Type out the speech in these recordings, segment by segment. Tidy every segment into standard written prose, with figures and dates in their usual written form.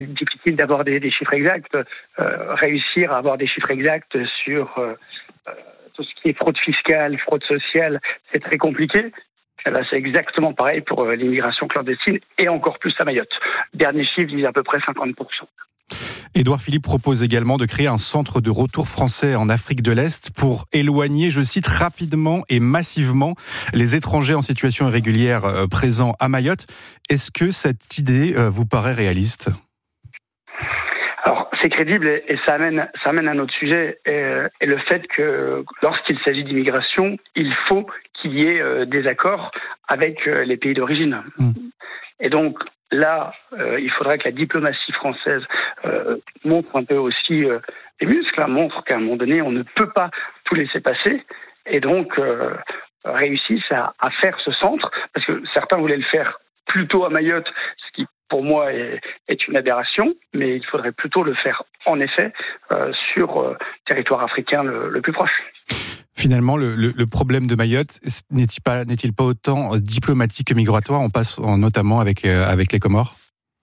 difficile d'avoir des chiffres exacts. Réussir à avoir des chiffres exacts sur tout ce qui est fraude fiscale, fraude sociale, c'est très compliqué. C'est exactement pareil pour l'immigration clandestine et encore plus à Mayotte. Dernier chiffre disent à peu près 50%. Édouard Philippe propose également de créer un centre de retour français en Afrique de l'Est pour éloigner, je cite, rapidement et massivement les étrangers en situation irrégulière présents à Mayotte. Est-ce que cette idée vous paraît réaliste ? Alors, c'est crédible et ça amène à un autre sujet, et le fait que lorsqu'il s'agit d'immigration, il faut qu'il y ait des accords avec les pays d'origine. Et donc, là, il faudrait que la diplomatie française montre un peu aussi les muscles, montre qu'à un moment donné, on ne peut pas tout laisser passer, et donc réussisse à faire ce centre, parce que certains voulaient le faire plutôt à Mayotte, ce qui pour moi est une aberration, mais il faudrait plutôt le faire en effet sur territoire africain le plus proche. Finalement, le problème de Mayotte n'est-il pas autant diplomatique que migratoire ? On passe notamment avec les Comores ?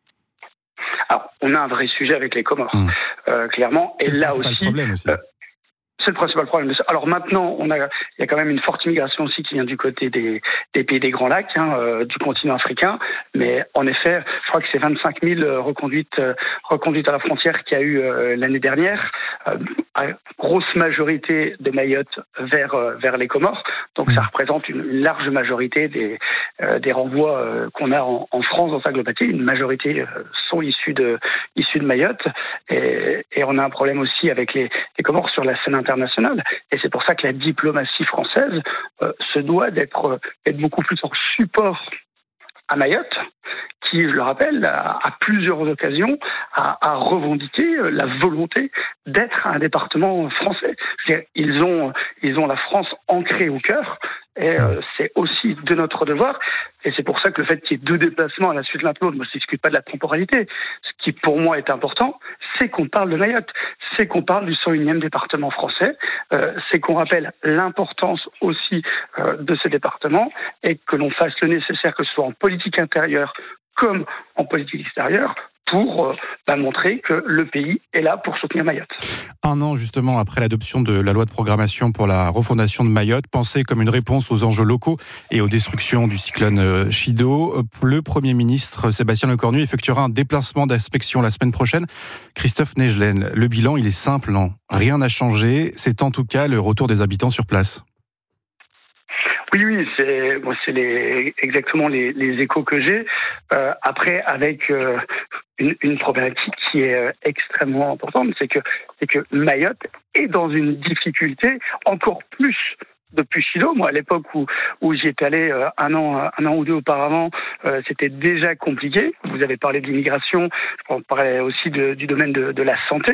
Alors, on a un vrai sujet avec les Comores, clairement. C'est et là aussi. C'est le principal problème. Alors maintenant, il y a quand même une forte immigration aussi qui vient du côté des pays des Grands Lacs, du continent africain. Mais en effet, je crois que c'est 25 000 reconduites à la frontière qu'il y a eu l'année dernière. Grosse majorité de Mayotte vers les Comores. Donc ça représente une large majorité des renvois qu'on a en France dans sa globalité. Une majorité sont issus de Mayotte. Et on a un problème aussi avec les Comores sur la scène internationale. Et c'est pour ça que la diplomatie française se doit d'être beaucoup plus en support à Mayotte, qui, je le rappelle, à plusieurs occasions, a revendiqué la volonté d'être un département français. Je veux dire, ils ont la France ancrée au cœur, et c'est aussi de notre devoir. Et c'est pour ça que le fait qu'il y ait 2 déplacements à la suite de l'un de l'autre, moi je ne discute pas de la temporalité. Ce qui pour moi est important, c'est qu'on parle de Mayotte, c'est qu'on parle du 101e département français, c'est qu'on rappelle l'importance aussi de ce département, et que l'on fasse le nécessaire, que ce soit en politique intérieure comme en politique extérieure, pour montrer que le pays est là pour soutenir Mayotte. Un an justement après l'adoption de la loi de programmation pour la refondation de Mayotte, pensée comme une réponse aux enjeux locaux et aux destructions du cyclone Chido, le Premier ministre Sébastien Lecornu effectuera un déplacement d'inspection la semaine prochaine. Christophe Negelen, le bilan il est simple, non ? Rien n'a changé, c'est en tout cas le retour des habitants sur place. Oui, c'est exactement les échos que j'ai. Après, avec une problématique qui est extrêmement importante, c'est que Mayotte est dans une difficulté encore plus depuis Chido. Moi, à l'époque où j'y étais allé un an ou 2 auparavant, c'était déjà compliqué. Vous avez parlé de l'immigration, on parlait aussi du domaine de la santé,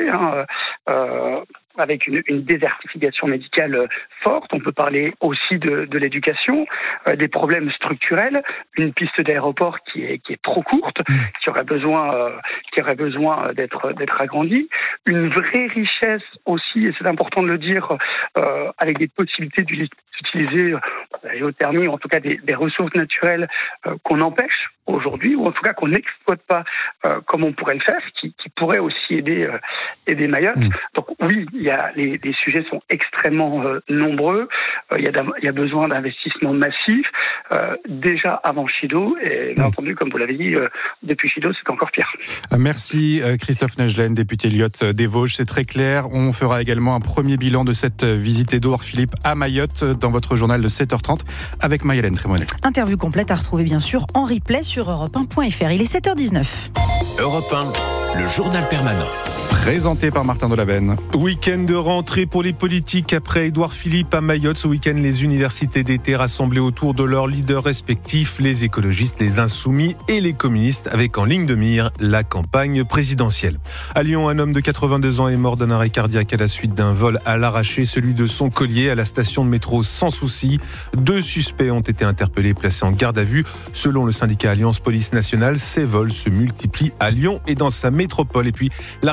avec une désertification médicale forte. On peut parler aussi de l'éducation, des problèmes structurels, une piste d'aéroport qui est trop courte, qui aurait besoin d'être agrandie, une vraie richesse aussi, et c'est important de le dire, avec des possibilités d'utiliser la géothermie, ou en tout cas des ressources naturelles qu'on empêche aujourd'hui, ou en tout cas qu'on n'exploite pas comme on pourrait le faire, qui pourrait aussi aider Mayotte. Donc oui, les sujets sont extrêmement nombreux. Il y a besoin d'investissements massifs déjà avant Chido, et bien entendu, comme vous l'avez dit, depuis Chido, c'est encore pire. Merci Christophe Negelen, député Lyotte des Vosges, c'est très clair. On fera également un premier bilan de cette visite d'Édouard Philippe à Mayotte dans votre journal de 7h30 avec Maïlène Trémonet. Interview complète à retrouver bien sûr en replay sur europe1.fr. Il est 7h19. Europe 1, le journal permanent. Présenté par Martin Delabenne. Week-end de rentrée pour les politiques après Édouard Philippe à Mayotte. Ce week-end, les universités d'été rassemblées autour de leurs leaders respectifs, les écologistes, les insoumis et les communistes, avec en ligne de mire la campagne présidentielle. À Lyon, un homme de 82 ans est mort d'un arrêt cardiaque à la suite d'un vol à l'arraché, celui de son collier à la station de métro Sans Souci. 2 suspects ont été interpellés, placés en garde à vue. Selon le syndicat Alliance Police Nationale, ces vols se multiplient à Lyon et dans sa métropole. Et puis, la répression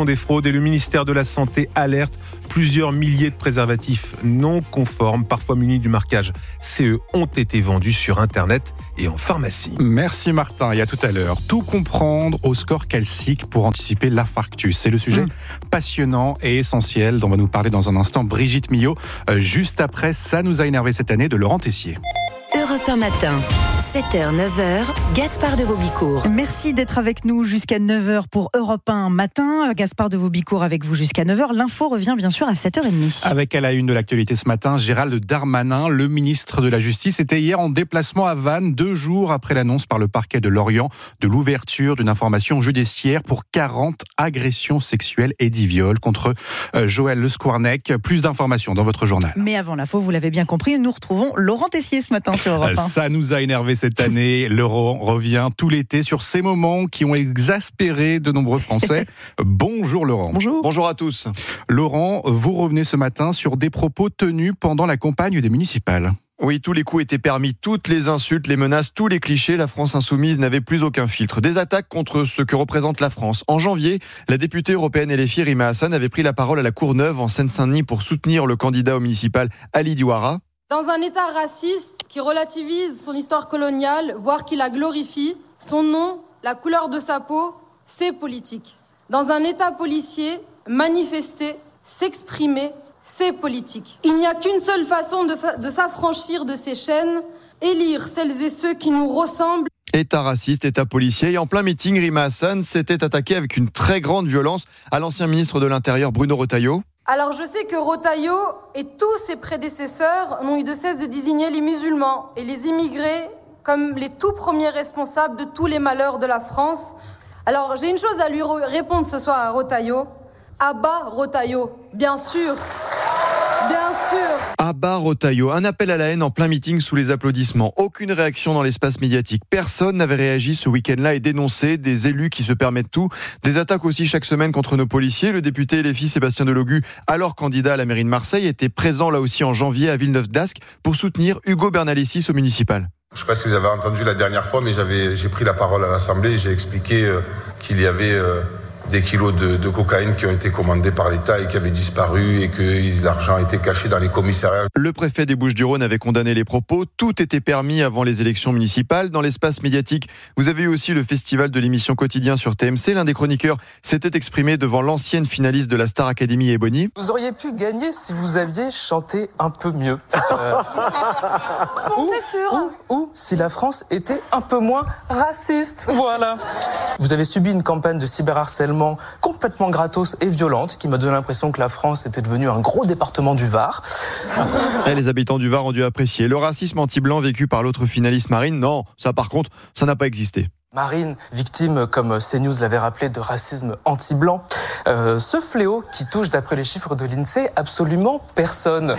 prévention des fraudes et le ministère de la Santé alerte. Plusieurs milliers de préservatifs non conformes, parfois munis du marquage CE, ont été vendus sur Internet et en pharmacie. Merci Martin, et à tout à l'heure. Tout comprendre au score calcique pour anticiper l'infarctus. C'est le sujet passionnant et essentiel dont va nous parler dans un instant Brigitte Millot, juste après Ça nous a énervé cette année de Laurent Tessier. Europe 1 matin, 7h, 9h, Gaspard de Vaubicourt. Merci d'être avec nous jusqu'à 9h pour Europe 1 matin. Gaspard de Vaubicourt avec vous jusqu'à 9h. L'info revient bien sûr à 7h30. Avec à la une de l'actualité ce matin, Gérald Darmanin, le ministre de la Justice, était hier en déplacement à Vannes, 2 jours après l'annonce par le parquet de Lorient de l'ouverture d'une information judiciaire pour 40 agressions sexuelles et 10 viols contre Joël Le Squarnec. Plus d'informations dans votre journal. Mais avant l'info, vous l'avez bien compris, nous retrouvons Laurent Tessier ce matin sur Europe 1. Ça nous a énervé cette année. Laurent revient tout l'été sur ces moments qui ont exaspéré de nombreux Français. Bonjour Laurent. Bonjour à tous. Laurent, vous revenez ce matin sur des propos tenus pendant la campagne des municipales. Oui, tous les coups étaient permis, toutes les insultes, les menaces, tous les clichés. La France insoumise n'avait plus aucun filtre. Des attaques contre ce que représente la France. En janvier, la députée européenne LFI Rima Hassan avait pris la parole à la Courneuve en Seine-Saint-Denis pour soutenir le candidat au municipal Ali Diouara. Dans un État raciste qui relativise son histoire coloniale, voire qui la glorifie, son nom, la couleur de sa peau, c'est politique. Dans un État policier, manifester, s'exprimer, c'est politique. Il n'y a qu'une seule façon de s'affranchir de ces chaînes, élire celles et ceux qui nous ressemblent. État raciste, État policier. Et en plein meeting, Rima Hassan s'était attaquée avec une très grande violence à l'ancien ministre de l'Intérieur Bruno Retailleau. Alors je sais que Retailleau et tous ses prédécesseurs n'ont eu de cesse de désigner les musulmans et les immigrés comme les tout premiers responsables de tous les malheurs de la France. Alors j'ai une chose à lui répondre ce soir à Retailleau. Abat Retailleau, bien sûr. Bien sûr. Abat Retailleau, un appel à la haine en plein meeting sous les applaudissements. Aucune réaction dans l'espace médiatique. Personne n'avait réagi ce week-end-là et dénoncé des élus qui se permettent tout. Des attaques aussi chaque semaine contre nos policiers. Le député LFI Sébastien Delogu, alors candidat à la mairie de Marseille, était présent là aussi en janvier à Villeneuve-d'Ascq pour soutenir Hugo Bernalicis au municipal. Je ne sais pas si vous avez entendu la dernière fois, mais j'ai pris la parole à l'Assemblée et j'ai expliqué qu'il y avait des kilos de cocaïne qui ont été commandés par l'État et qui avaient disparu et que l'argent était caché dans les commissariats. Le préfet des Bouches-du-Rhône avait condamné les propos. Tout était permis avant les élections municipales. Dans l'espace médiatique, vous avez eu aussi le festival de l'émission Quotidien sur TMC. L'un des chroniqueurs s'était exprimé devant l'ancienne finaliste de la Star Academy, Ebony. Vous auriez pu gagner si vous aviez chanté un peu mieux. Ou si la France était un peu moins raciste. Voilà. Vous avez subi une campagne de cyberharcèlement complètement gratos et violente qui m'a donné l'impression que la France était devenue un gros département du Var. Et les habitants du Var ont dû apprécier. Le racisme anti-blanc vécu par l'autre finaliste Marine, non, ça par contre, ça n'a pas existé. Marine, victime, comme CNews l'avait rappelé, de racisme anti-blanc. Ce fléau qui touche, d'après les chiffres de l'INSEE, absolument personne.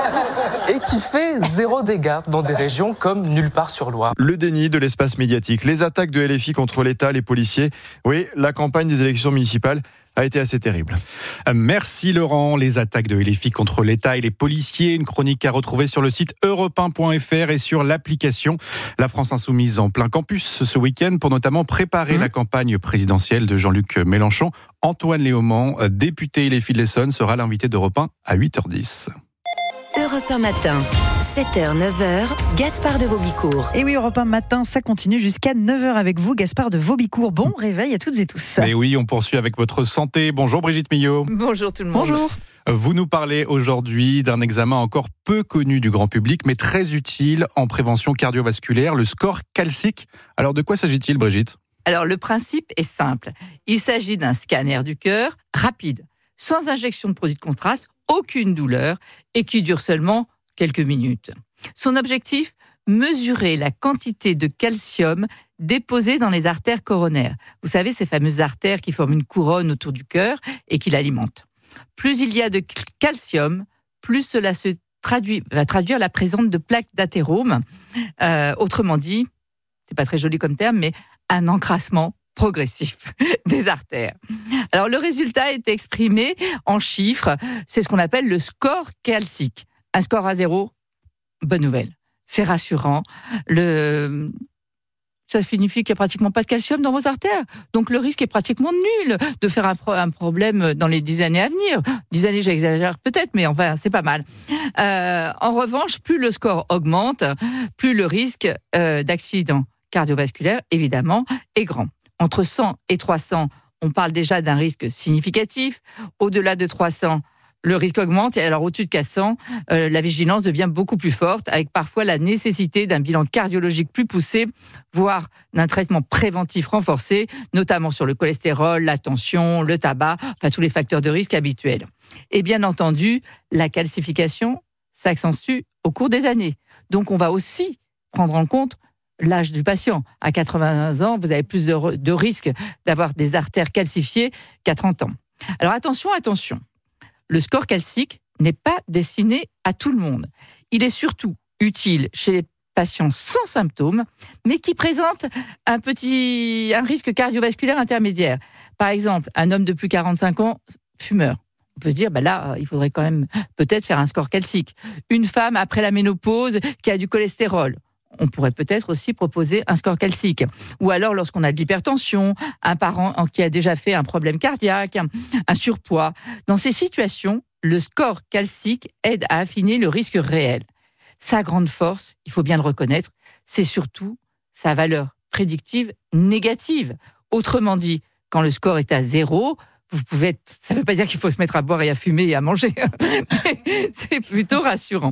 Et qui fait 0 dégâts dans des régions comme nulle part sur Loire. Le déni de l'espace médiatique, les attaques de LFI contre l'État, les policiers. Oui, la campagne des élections municipales a été assez terrible. Merci Laurent. Les attaques de LFI contre l'État et les policiers, une chronique à retrouver sur le site europe1.fr et sur l'application. La France Insoumise en plein campus ce week-end pour notamment préparer la campagne présidentielle de Jean-Luc Mélenchon. Antoine Léaumont, député LFI de l'Essonne, sera l'invité d'Europe 1 à 8h10. Europe 1 matin, 7h, 9h, Gaspard de Vaubicourt. Et oui, Europe 1 matin, ça continue jusqu'à 9h avec vous, Gaspard de Vaubicourt. Bon réveil à toutes et tous. Et oui, on poursuit avec votre santé. Bonjour Brigitte Millot. Bonjour tout le monde. Bonjour. Vous nous parlez aujourd'hui d'un examen encore peu connu du grand public, mais très utile en prévention cardiovasculaire, le score calcique. Alors de quoi s'agit-il, Brigitte ? Alors le principe est simple. Il s'agit d'un scanner du cœur rapide, sans injection de produit de contraste, aucune douleur et qui dure seulement quelques minutes. Son objectif, mesurer la quantité de calcium déposée dans les artères coronaires. Vous savez, ces fameuses artères qui forment une couronne autour du cœur et qui l'alimentent. Plus il y a de calcium, plus cela va traduire la présence de plaques d'athérome. Autrement dit, c'est pas très joli comme terme, mais un encrassement progressif des artères. Alors le résultat est exprimé en chiffres, c'est ce qu'on appelle le score calcique. Un score à 0, bonne nouvelle, c'est rassurant. C'est ça signifie qu'il n'y a pratiquement pas de calcium dans vos artères. Donc le risque est pratiquement nul de faire un problème dans les 10 années à venir. 10 années, j'exagère peut-être, mais enfin, c'est pas mal. En revanche, plus le score augmente, plus le risque d'accident cardiovasculaire, évidemment, est grand. Entre 100 et 300, on parle déjà d'un risque significatif. Au-delà de 300, le risque augmente, et alors au-dessus de 400, la vigilance devient beaucoup plus forte, avec parfois la nécessité d'un bilan cardiologique plus poussé, voire d'un traitement préventif renforcé, notamment sur le cholestérol, la tension, le tabac, enfin tous les facteurs de risque habituels. Et bien entendu, la calcification s'accentue au cours des années. Donc on va aussi prendre en compte l'âge du patient. À 80 ans, vous avez plus de risques d'avoir des artères calcifiées qu'à 30 ans. Alors attention. Le score calcique n'est pas destiné à tout le monde. Il est surtout utile chez les patients sans symptômes, mais qui présentent un risque cardiovasculaire intermédiaire. Par exemple, un homme de plus de 45 ans, fumeur. On peut se dire, là, il faudrait quand même peut-être faire un score calcique. Une femme après la ménopause qui a du cholestérol. On pourrait peut-être aussi proposer un score calcique. Ou alors, lorsqu'on a de l'hypertension, un parent qui a déjà fait un problème cardiaque, un surpoids. Dans ces situations, le score calcique aide à affiner le risque réel. Sa grande force, il faut bien le reconnaître, c'est surtout sa valeur prédictive négative. Autrement dit, quand le score est à 0, ça ne veut pas dire qu'il faut se mettre à boire et à fumer et à manger, mais c'est plutôt rassurant.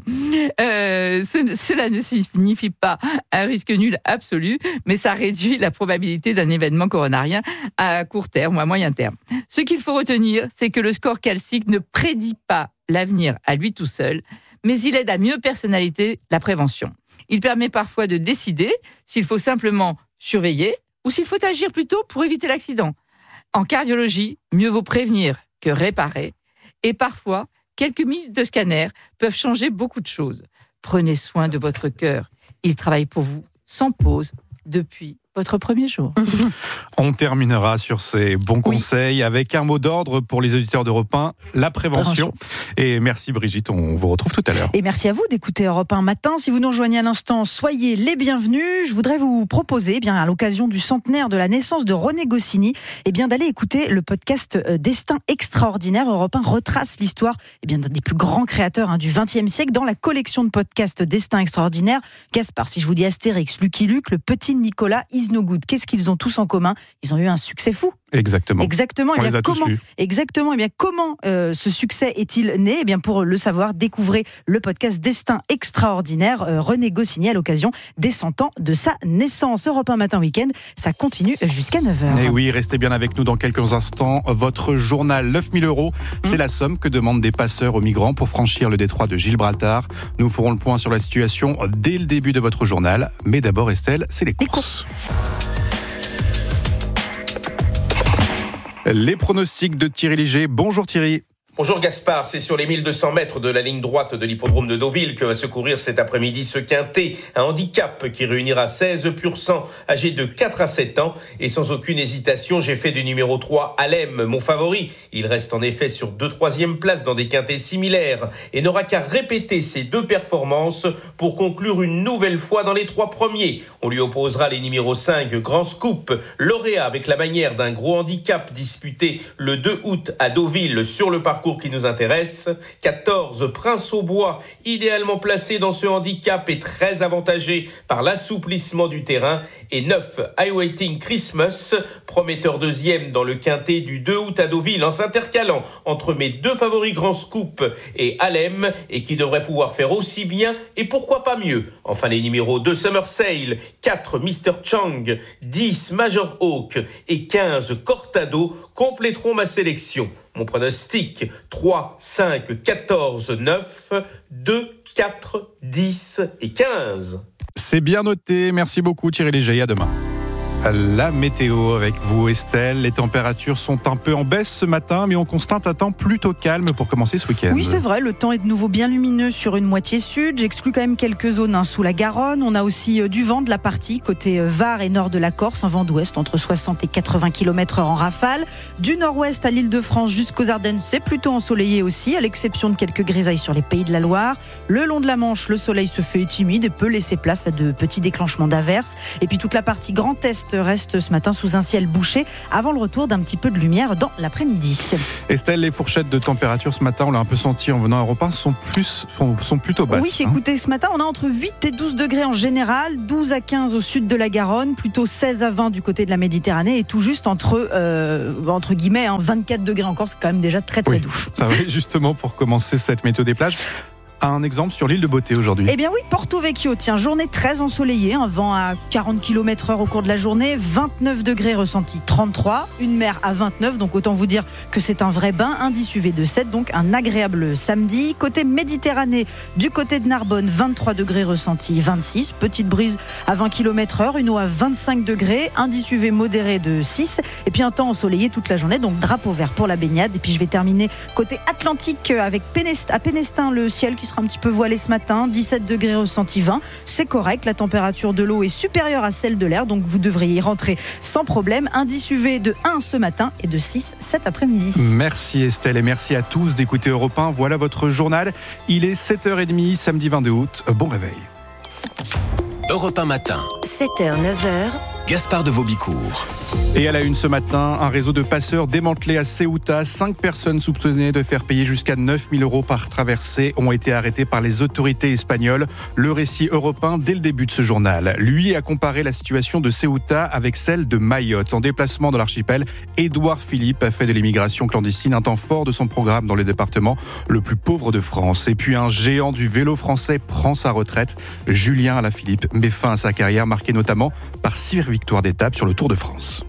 Cela ne signifie pas un risque nul absolu, mais ça réduit la probabilité d'un événement coronarien à court terme ou à moyen terme. Ce qu'il faut retenir, c'est que le score calcique ne prédit pas l'avenir à lui tout seul, mais il aide à mieux personnaliser la prévention. Il permet parfois de décider s'il faut simplement surveiller ou s'il faut agir plutôt pour éviter l'accident. En cardiologie, mieux vaut prévenir que réparer. Et parfois, quelques minutes de scanner peuvent changer beaucoup de choses. Prenez soin de votre cœur. Il travaille pour vous sans pause depuis votre premier jour. On terminera sur ces bons conseils avec un mot d'ordre pour les auditeurs d'Europe 1, la prévention. Et merci Brigitte, on vous retrouve tout à l'heure. Et merci à vous d'écouter Europe 1 matin. Si vous nous rejoignez à l'instant, soyez les bienvenus. Je voudrais vous proposer, à l'occasion du centenaire de la naissance de René Goscinny, d'aller écouter le podcast Destin extraordinaire. Europe 1 retrace l'histoire d'un des plus grands créateurs du XXe siècle dans la collection de podcasts Destin extraordinaire. Gaspard, si je vous dis Astérix, Lucky Luke, le petit Nicolas, Is No Good, qu'est-ce qu'ils ont tous en commun ? Ils ont eu un succès fou. Exactement. On les a tous lus. Exactement. Comment ce succès est-il né ? Pour le savoir, découvrez le podcast Destin extraordinaire. René Goscinny à l'occasion des 100 ans de sa naissance. Europe 1 Matin Week-end, ça continue jusqu'à 9h. Et oui, restez bien avec nous dans quelques instants. Votre journal, 9 000 €, c'est la somme que demandent des passeurs aux migrants pour franchir le détroit de Gibraltar. Nous ferons le point sur la situation dès le début de votre journal. Mais d'abord, Estelle, c'est les courses. Les pronostics de Thierry Léger. Bonjour Thierry. Bonjour Gaspard, c'est sur les 1200 mètres de la ligne droite de l'hippodrome de Deauville que va se courir cet après-midi ce quintet. Un handicap qui réunira 16 pur sang âgés de 4 à 7 ans. Et sans aucune hésitation, j'ai fait du numéro 3, Alem, mon favori. Il reste en effet sur 2 troisième places dans des quintets similaires et n'aura qu'à répéter ses 2 performances pour conclure une nouvelle fois dans les 3 premiers. On lui opposera les numéros 5, Grand Scoop, lauréat avec la manière d'un gros handicap disputé le 2 août à Deauville sur le parcours qui nous intéresse. 14, Prince au Bois, idéalement placé dans ce handicap et très avantagé par l'assouplissement du terrain. Et 9, I Waiting Christmas, prometteur deuxième dans le quintet du 2 août à Deauville, en s'intercalant entre mes 2 favoris Grand Scoop et Alem, et qui devrait pouvoir faire aussi bien et pourquoi pas mieux. Enfin les numéros 2, Summer Sail, 4, Mr. Chang, 10, Major Hawk et 15, Cortado compléteront ma sélection. Mon pronostic, 3, 5, 14, 9, 2, 4, 10 et 15. C'est bien noté. Merci beaucoup Thierry Léger. À demain. La météo avec vous, Estelle. Les températures sont un peu en baisse ce matin, mais on constate un temps plutôt calme pour commencer ce week-end. Oui, c'est vrai, le temps est de nouveau bien lumineux sur une moitié sud. J'exclus quand même quelques zones sous la Garonne. On a aussi du vent de la partie côté Var et nord de la Corse, un vent d'ouest entre 60 et 80 km/h en rafale. Du nord-ouest à l'Île-de-France jusqu'aux Ardennes, c'est plutôt ensoleillé aussi, à l'exception de quelques grisailles sur les pays de la Loire. Le long de la Manche, le soleil se fait timide et peut laisser place à de petits déclenchements d'averses. Et puis toute la partie Grand Est reste ce matin sous un ciel bouché avant le retour d'un petit peu de lumière dans l'après-midi. Estelle, les fourchettes de température ce matin, on l'a un peu senti en venant à Europe 1, sont plutôt basses. Oui, écoutez, ce matin, on a entre 8 et 12 degrés en général, 12 à 15 au sud de la Garonne, plutôt 16 à 20 du côté de la Méditerranée et tout juste entre guillemets 24 degrés encore, c'est quand même déjà très doux. Ça va justement pour commencer cette météo des plages. Un exemple sur l'île de Beauté aujourd'hui. Eh bien oui, Porto Vecchio, journée très ensoleillée, un vent à 40 km/h au cours de la journée, 29 degrés ressentis, 33, une mer à 29, donc autant vous dire que c'est un vrai bain, indice UV de 7, donc un agréable samedi. Côté Méditerranée, du côté de Narbonne, 23 degrés ressentis, 26, petite brise à 20 km/h, une eau à 25 degrés, indice UV modéré de 6, et puis un temps ensoleillé toute la journée, donc drapeau vert pour la baignade. Et puis je vais terminer côté Atlantique avec à Pénestin, le ciel qui sera un petit peu voilé ce matin, 17 degrés ressenti 20, c'est correct, la température de l'eau est supérieure à celle de l'air, donc vous devriez y rentrer sans problème. Indice UV de 1 ce matin et de 6 cet après-midi. Merci Estelle et merci à tous d'écouter Europe 1. Voilà votre journal, il est 7h30 samedi 22 août, bon réveil. Europe 1 matin, 7h, 9h, Gaspard de Vaubicourt. Et à la une ce matin, un réseau de passeurs démantelé à Ceuta. 5 personnes soupçonnées de faire payer jusqu'à 9 000 € par traversée ont été arrêtées par les autorités espagnoles. Le récit européen dès le début de ce journal. Lui a comparé la situation de Ceuta avec celle de Mayotte. En déplacement dans l'archipel, Édouard Philippe a fait de l'immigration clandestine un temps fort de son programme dans le département le plus pauvre de France. Et puis un géant du vélo français prend sa retraite. Julien Alaphilippe met fin à sa carrière marquée notamment par 6 victoires d'étape sur le Tour de France.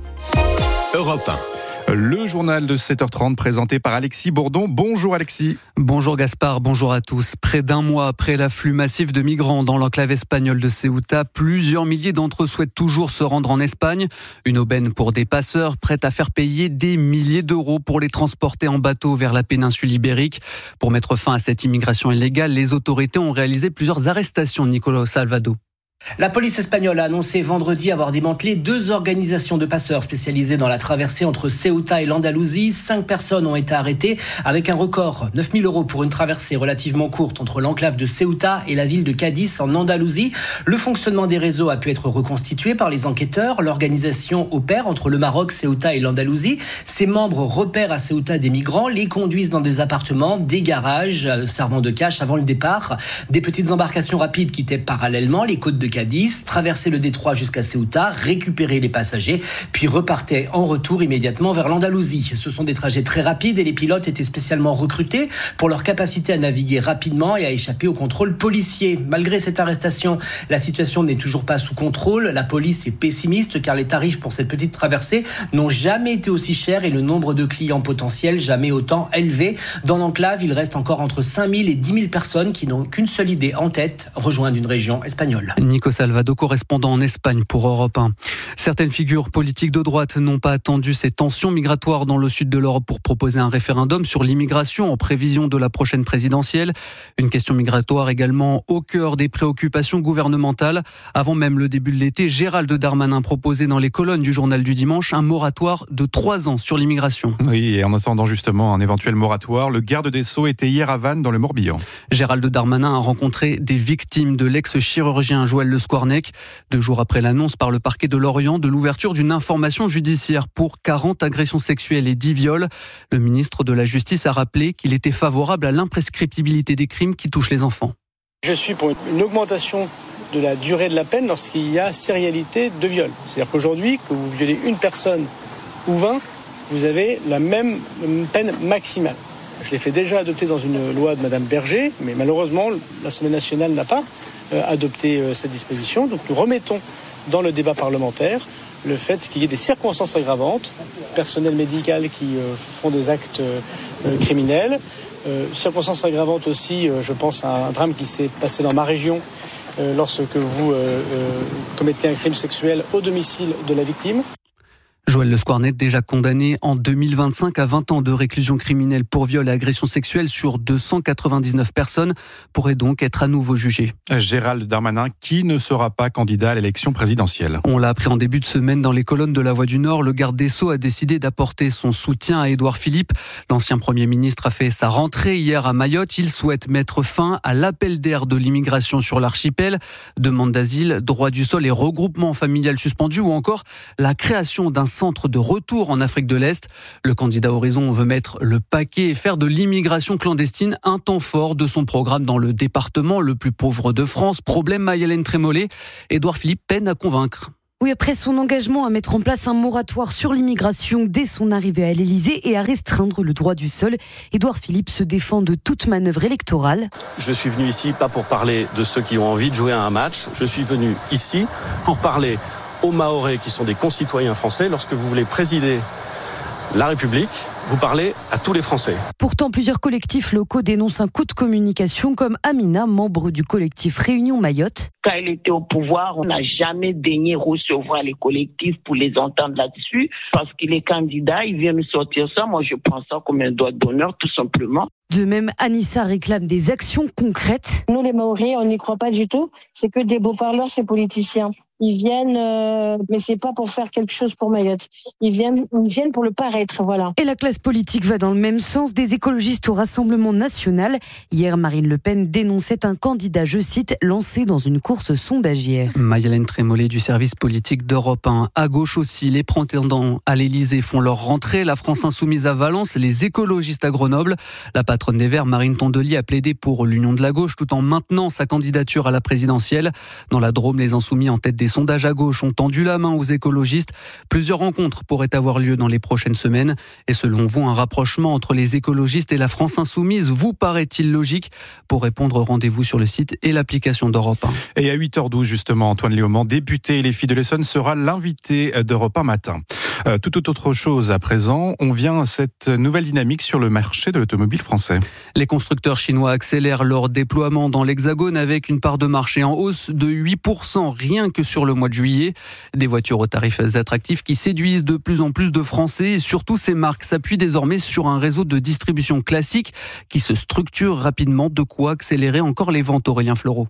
Europe 1. Le journal de 7h30 présenté par Alexis Bourdon. Bonjour Alexis. Bonjour Gaspard, bonjour à tous. Près d'un mois après l'afflux massif de migrants dans l'enclave espagnole de Ceuta, plusieurs milliers d'entre eux souhaitent toujours se rendre en Espagne. Une aubaine pour des passeurs prêts à faire payer des milliers d'euros pour les transporter en bateau vers la péninsule ibérique. Pour mettre fin à cette immigration illégale, les autorités ont réalisé plusieurs arrestations. Nicolas Salvado. La police espagnole a annoncé vendredi avoir démantelé 2 organisations de passeurs spécialisées dans la traversée entre Ceuta et l'Andalousie. 5 personnes ont été arrêtées avec un record, 9 000 € pour une traversée relativement courte entre l'enclave de Ceuta et la ville de Cadiz en Andalousie. Le fonctionnement des réseaux a pu être reconstitué par les enquêteurs. L'organisation opère entre le Maroc, Ceuta et l'Andalousie. Ses membres repèrent à Ceuta des migrants, les conduisent dans des appartements, des garages servant de cache avant le départ. Des petites embarcations rapides quittaient parallèlement les côtes de Cadiz, traverser le détroit jusqu'à Ceuta, récupérer les passagers, puis repartaient en retour immédiatement vers l'Andalousie. Ce sont des trajets très rapides et les pilotes étaient spécialement recrutés pour leur capacité à naviguer rapidement et à échapper au contrôle policier. Malgré cette arrestation, la situation n'est toujours pas sous contrôle. La police est pessimiste car les tarifs pour cette petite traversée n'ont jamais été aussi chers et le nombre de clients potentiels jamais autant élevé. Dans l'enclave, il reste encore entre 5 000 et 10 000 personnes qui n'ont qu'une seule idée en tête, rejoindre une région espagnole. Nico Salvado, correspondant en Espagne pour Europe 1. Certaines figures politiques de droite n'ont pas attendu ces tensions migratoires dans le sud de l'Europe pour proposer un référendum sur l'immigration en prévision de la prochaine présidentielle. Une question migratoire également au cœur des préoccupations gouvernementales. Avant même le début de l'été, Gérald Darmanin proposait dans les colonnes du journal du dimanche un moratoire de 3 ans sur l'immigration. Oui, et en attendant justement un éventuel moratoire, le garde des Sceaux était hier à Vannes dans le Morbihan. Gérald Darmanin a rencontré des victimes de l'ex-chirurgien Joël Le Squarnec, 2 jours après l'annonce par le parquet de Lorient de l'ouverture d'une information judiciaire pour 40 agressions sexuelles et 10 viols. Le ministre de la Justice a rappelé qu'il était favorable à l'imprescriptibilité des crimes qui touchent les enfants. Je suis pour une augmentation de la durée de la peine lorsqu'il y a sérialité de viol. C'est-à-dire qu'aujourd'hui, que vous violez une personne ou 20, vous avez la même peine maximale. Je l'ai fait déjà adopter dans une loi de Madame Berger, mais malheureusement, l'Assemblée nationale n'a pas adopté cette disposition. Donc nous remettons dans le débat parlementaire le fait qu'il y ait des circonstances aggravantes, personnel médical qui font des actes criminels, circonstances aggravantes aussi, je pense à un drame qui s'est passé dans ma région lorsque vous commettez un crime sexuel au domicile de la victime. Joël Le Squarnet, déjà condamné en 2025 à 20 ans de réclusion criminelle pour viol et agression sexuelle sur 299 personnes, pourrait donc être à nouveau jugé. Gérald Darmanin, qui ne sera pas candidat à l'élection présidentielle. On l'a appris en début de semaine dans les colonnes de La Voix du Nord. Le garde des Sceaux a décidé d'apporter son soutien à Édouard Philippe. L'ancien Premier ministre a fait sa rentrée hier à Mayotte. Il souhaite mettre fin à l'appel d'air de l'immigration sur l'archipel. Demande d'asile, droit du sol et regroupement familial suspendu ou encore la création d'un centre de retour en Afrique de l'Est. Le candidat Horizon veut mettre le paquet et faire de l'immigration clandestine un temps fort de son programme dans le département le plus pauvre de France. Problème, Maï-Hélène Trémollet. Édouard Philippe peine à convaincre. Oui, après son engagement à mettre en place un moratoire sur l'immigration dès son arrivée à l'Élysée et à restreindre le droit du sol, Édouard Philippe se défend de toute manœuvre électorale. Je suis venu ici pas pour parler de ceux qui ont envie de jouer à un match. Je suis venu ici pour parler aux Mahorais qui sont des concitoyens français. Lorsque vous voulez présider la République, vous parlez à tous les Français. Pourtant, plusieurs collectifs locaux dénoncent un coup de communication, comme Amina, membre du collectif Réunion Mayotte. Quand il était au pouvoir, on n'a jamais daigné recevoir les collectifs pour les entendre là-dessus, parce qu'il est candidat, il vient nous sortir ça. Moi, je prends ça comme un doigt d'honneur, tout simplement. De même, Anissa réclame des actions concrètes. Nous, les Mahorais, on n'y croit pas du tout. C'est que des beaux parleurs, ces politiciens. Ils viennent, mais c'est pas pour faire quelque chose pour Mayotte. Ils viennent pour le paraître, voilà. Et la classe politique va dans le même sens. Des écologistes au Rassemblement national. Hier, Marine Le Pen dénonçait un candidat, je cite, lancé dans une course sondagière. Maï-Hélène Trémollet du service politique d'Europe 1. À gauche aussi, les prétendants à l'Élysée font leur rentrée. La France insoumise à Valence, les écologistes à Grenoble. La patronne des Verts, Marine Tondelier, a plaidé pour l'union de la gauche tout en maintenant sa candidature à la présidentielle. Dans la Drôme, les insoumis en tête des sondages à gauche ont tendu la main aux écologistes. Plusieurs rencontres pourraient avoir lieu dans les prochaines semaines. Et selon vous, un rapprochement entre les écologistes et la France insoumise vous paraît-il logique? Pour répondre, rendez-vous sur le site et l'application d'Europe 1. Et à 8h12, justement, Antoine Léaumont, député Les Filles de l'Essonne, sera l'invité d'Europe 1 matin. Tout autre chose à présent, on vient à cette nouvelle dynamique sur le marché de l'automobile français. Les constructeurs chinois accélèrent leur déploiement dans l'Hexagone avec une part de marché en hausse de 8% rien que sur le mois de juillet. Des voitures aux tarifs attractifs qui séduisent de plus en plus de Français et surtout ces marques s'appuient désormais sur un réseau de distribution classique qui se structure rapidement, de quoi accélérer encore les ventes. Aurélien Fleureau.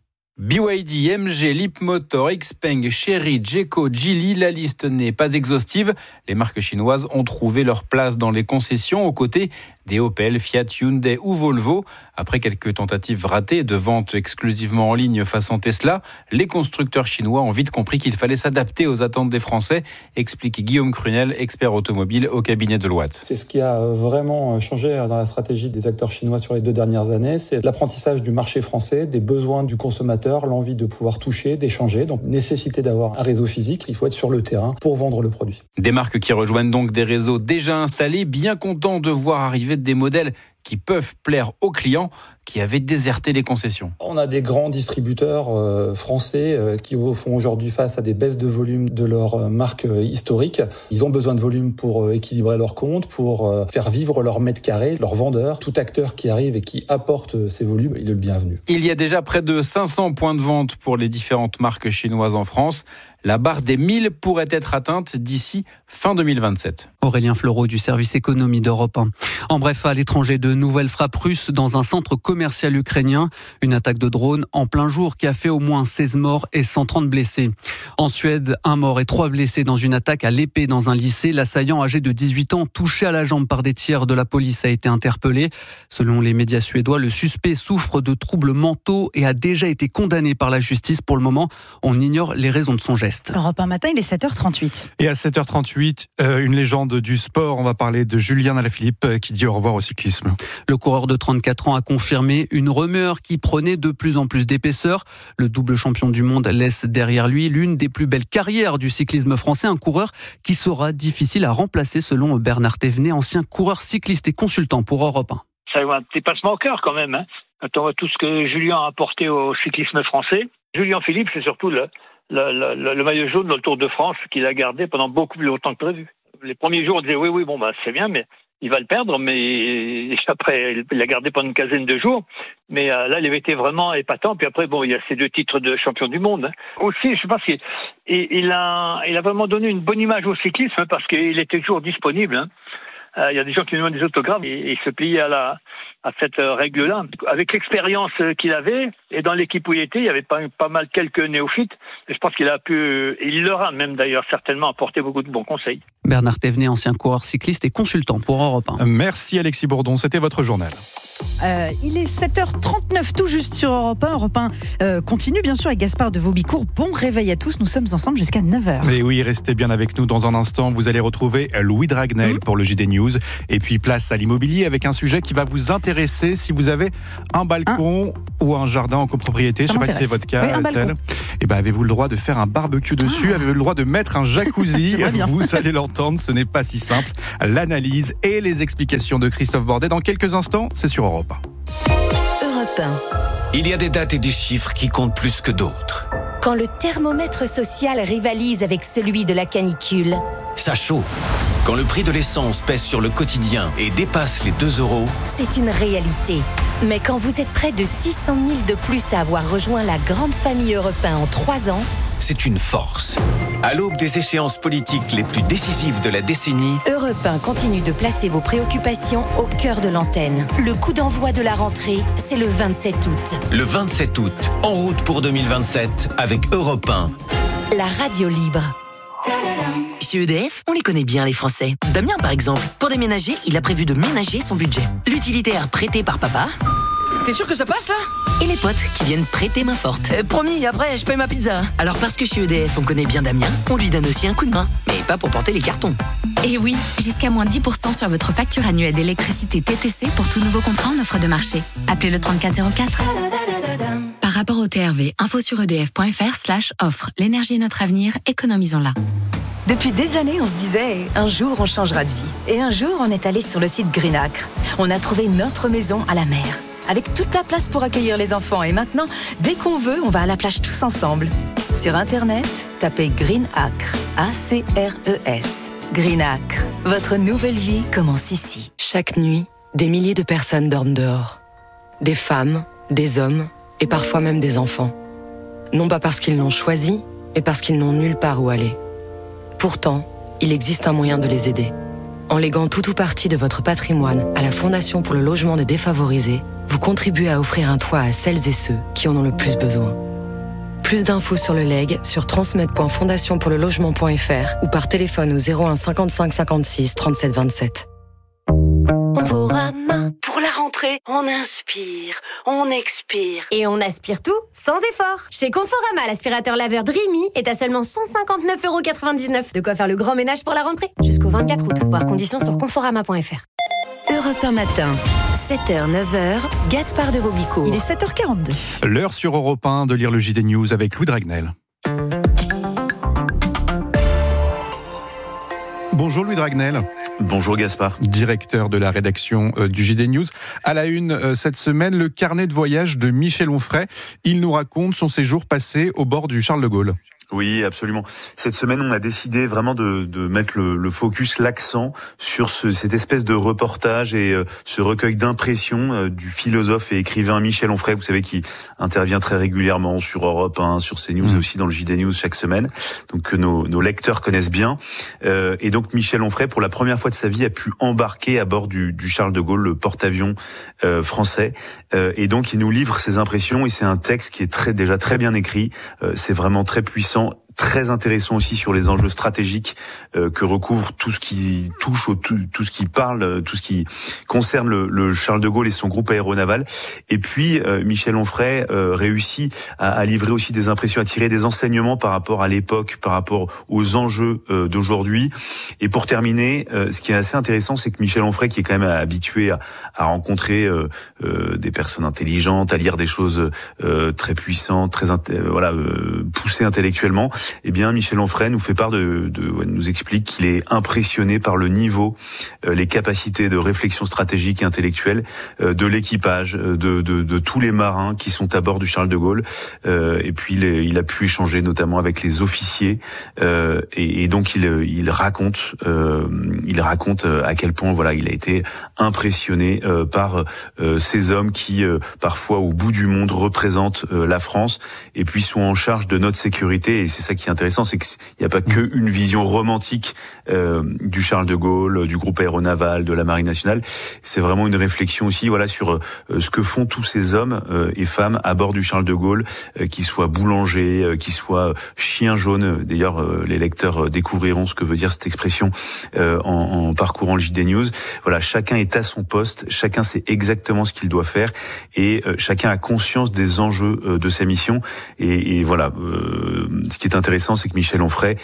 BYD, MG, Leapmotor, Xpeng, Chery, Jeco, Geely, la liste n'est pas exhaustive. Les marques chinoises ont trouvé leur place dans les concessions aux côtés des Opel, Fiat, Hyundai ou Volvo. Après quelques tentatives ratées de vente exclusivement en ligne façon Tesla, les constructeurs chinois ont vite compris qu'il fallait s'adapter aux attentes des Français, explique Guillaume Crunel, expert automobile au cabinet Deloitte. C'est ce qui a vraiment changé dans la stratégie des acteurs chinois sur les 2 dernières années. C'est l'apprentissage du marché français, des besoins du consommateur, l'envie de pouvoir toucher, d'échanger, donc nécessité d'avoir un réseau physique. Il faut être sur le terrain pour vendre le produit. Des marques qui rejoignent donc des réseaux déjà installés, bien contents de voir arriver des modèles qui peuvent plaire aux clients qui avaient déserté les concessions. On a des grands distributeurs français qui font aujourd'hui face à des baisses de volume de leurs marques historiques. Ils ont besoin de volume pour équilibrer leurs comptes, pour faire vivre leurs mètres carrés, leurs vendeurs. Tout acteur qui arrive et qui apporte ces volumes, il est le bienvenu. Il y a déjà près de 500 points de vente pour les différentes marques chinoises en France. La barre des 1000 pourrait être atteinte d'ici fin 2027. Aurélien Fleureau du service économie d'Europe 1. En bref, à l'étranger, de nouvelles frappes russes dans un centre commercial ukrainien. Une attaque de drone en plein jour qui a fait au moins 16 morts et 130 blessés. En Suède, 1 mort et 3 blessés dans une attaque à l'épée dans un lycée. L'assaillant âgé de 18 ans, touché à la jambe par des tirs de la police, a été interpellé. Selon les médias suédois, le suspect souffre de troubles mentaux et a déjà été condamné par la justice. Pour le moment, on ignore les raisons de son geste. Europe 1 matin, il est 7h38. Et à 7h38, une légende du sport. On va parler de Julien Alaphilippe qui dit au revoir au cyclisme. Le coureur de 34 ans a confirmé une rumeur qui prenait de plus en plus d'épaisseur. Le double champion du monde laisse derrière lui l'une des plus belles carrières du cyclisme français. Un coureur qui sera difficile à remplacer selon Bernard Thévenet, ancien coureur cycliste et consultant pour Europe 1. Ça a un dépassement au cœur quand même. Hein. Quand on voit tout ce que Julien a apporté au cyclisme français. Julien Philippe, c'est surtout le maillot jaune dans le Tour de France qu'il a gardé pendant beaucoup plus longtemps que prévu. Les premiers jours, on disait oui, c'est bien, mais il va le perdre. Mais après, il l'a gardé pendant une quinzaine de jours. Mais là, il avait été vraiment épatant. Puis après, il y a ces 2 titres de champion du monde. Hein. Aussi, je pense qu'il a vraiment donné une bonne image au cyclisme parce qu'il était toujours disponible. Hein. Il y a des gens qui lui demandent des autographes et il se pliait à cette règle-là. Avec l'expérience qu'il avait et dans l'équipe où il était, il y avait pas mal quelques néophytes. Et je pense qu'il leur a même d'ailleurs certainement apporté beaucoup de bons conseils. Bernard Thévenet, ancien coureur cycliste et consultant pour Europe 1. Merci Alexis Bourdon, c'était votre journal. Il est 7h39 tout juste sur Europe 1. Europe 1 continue bien sûr avec Gaspard de Vaubicourt. Bon réveil à tous, nous sommes ensemble jusqu'à 9h. Et oui, restez bien avec nous dans un instant. Vous allez retrouver Louis Dragnel pour le JD News. Et puis place à l'immobilier avec un sujet qui va vous intéresser si vous avez un balcon ou un jardin en copropriété. Je ne sais pas si c'est votre cas, Estelle. Et avez-vous le droit de faire un barbecue dessus? Avez-vous le droit de mettre un jacuzzi? Vous allez l'entendre, ce n'est pas si simple. L'analyse et les explications de Christophe Bordet dans quelques instants, c'est sur Europe 1. Europe 1. Il y a des dates et des chiffres qui comptent plus que d'autres. Quand le thermomètre social rivalise avec celui de la canicule. Ça chauffe. Quand le prix de l'essence pèse sur le quotidien et dépasse les 2 €. C'est une réalité. Mais quand vous êtes près de 600 000 de plus à avoir rejoint la grande famille Europe 1 en 3 ans, c'est une force. À l'aube des échéances politiques les plus décisives de la décennie, Europe 1 continue de placer vos préoccupations au cœur de l'antenne. Le coup d'envoi de la rentrée, c'est le 27 août. Le 27 août, en route pour 2027 avec Europe 1. La radio libre. Chez EDF, on les connaît bien les Français. Damien par exemple, pour déménager, il a prévu de ménager son budget. L'utilitaire prêté par papa. T'es sûr que ça passe là? Et les potes qui viennent prêter main forte. Promis, après je paye ma pizza. Alors parce que chez EDF on connaît bien Damien, on lui donne aussi un coup de main. Mais pas pour porter les cartons. Et oui, jusqu'à moins 10% sur votre facture annuelle d'électricité TTC pour tout nouveau contrat en offre de marché. Appelez le 3404. Par rapport au TRV, info sur edf.fr/offre. L'énergie est notre avenir, économisons-la. Depuis des années, on se disait « un jour, on changera de vie ». Et un jour, on est allé sur le site Green Acre. On a trouvé notre maison à la mer, avec toute la place pour accueillir les enfants. Et maintenant, dès qu'on veut, on va à la plage tous ensemble. Sur Internet, tapez Green Acre, A-C-R-E-S. Green Acre, votre nouvelle vie commence ici. Chaque nuit, des milliers de personnes dorment dehors. Des femmes, des hommes et parfois même des enfants. Non pas parce qu'ils l'ont choisi, mais parce qu'ils n'ont nulle part où aller. Pourtant, il existe un moyen de les aider. En léguant tout ou partie de votre patrimoine à la Fondation pour le logement des défavorisés, vous contribuez à offrir un toit à celles et ceux qui en ont le plus besoin. Plus d'infos sur le legs sur transmed.fondationpourlelogement.fr ou par téléphone au 01 55 56 37 27. Conforama. Pour la rentrée, on inspire, on expire. Et on aspire tout sans effort. Chez Conforama, l'aspirateur laveur Dreamy est à seulement 159,99 €. De quoi faire le grand ménage pour la rentrée. Jusqu'au 24 août. Voir conditions sur conforama.fr. Europe 1 matin, 7h, 9h, Gaspard de Vaubicourt. Il est 7h42. L'heure sur Europe 1 de lire le JD News avec Louis Dragnel. Bonjour Louis Dragnel. Bonjour Gaspard. Directeur de la rédaction du JD News. À la une cette semaine, le carnet de voyage de Michel Onfray. Il nous raconte son séjour passé au bord du Charles de Gaulle. Oui, absolument. Cette semaine, on a décidé vraiment de mettre le focus, l'accent sur cette espèce de reportage et ce recueil d'impressions du philosophe et écrivain Michel Onfray, vous savez, qui intervient très régulièrement sur Europe 1, sur CNews et aussi dans le JD News chaque semaine, donc que nos lecteurs connaissent bien. Et donc Michel Onfray, pour la première fois de sa vie, a pu embarquer à bord du Charles de Gaulle, le porte-avions français. Et donc il nous livre ses impressions et c'est un texte qui est déjà très bien écrit. C'est vraiment très puissant. Très intéressant aussi sur les enjeux stratégiques que recouvre tout ce qui touche tout ce qui parle, tout ce qui concerne le Charles de Gaulle et son groupe aéronaval. Et puis Michel Onfray réussit à livrer aussi des impressions, à tirer des enseignements par rapport à l'époque, par rapport aux enjeux d'aujourd'hui. Et pour terminer, ce qui est assez intéressant, c'est que Michel Onfray, qui est quand même habitué à rencontrer des personnes intelligentes, à lire des choses très puissantes, très poussées intellectuellement, Eh bien, Michel Onfray nous fait part nous explique qu'il est impressionné par le niveau, les capacités de réflexion stratégique et intellectuelle de l'équipage, de tous les marins qui sont à bord du Charles de Gaulle. Et puis il a pu échanger notamment avec les officiers et donc il raconte à quel point il a été impressionné par ces hommes qui parfois au bout du monde représentent la France et puis sont en charge de notre sécurité. Et c'est ça qui est intéressant, c'est qu'il n'y a pas que une vision romantique du Charles de Gaulle, du groupe aéronaval, de la Marine nationale. C'est vraiment une réflexion aussi sur ce que font tous ces hommes et femmes à bord du Charles de Gaulle, qu'ils soient boulangers, qu'ils soient chiens jaunes. D'ailleurs, les lecteurs découvriront ce que veut dire cette expression en parcourant le JD News. Voilà, chacun est à son poste, chacun sait exactement ce qu'il doit faire et chacun a conscience des enjeux de sa mission. Et voilà, ce qui est intéressant, c'est que Michel Onfray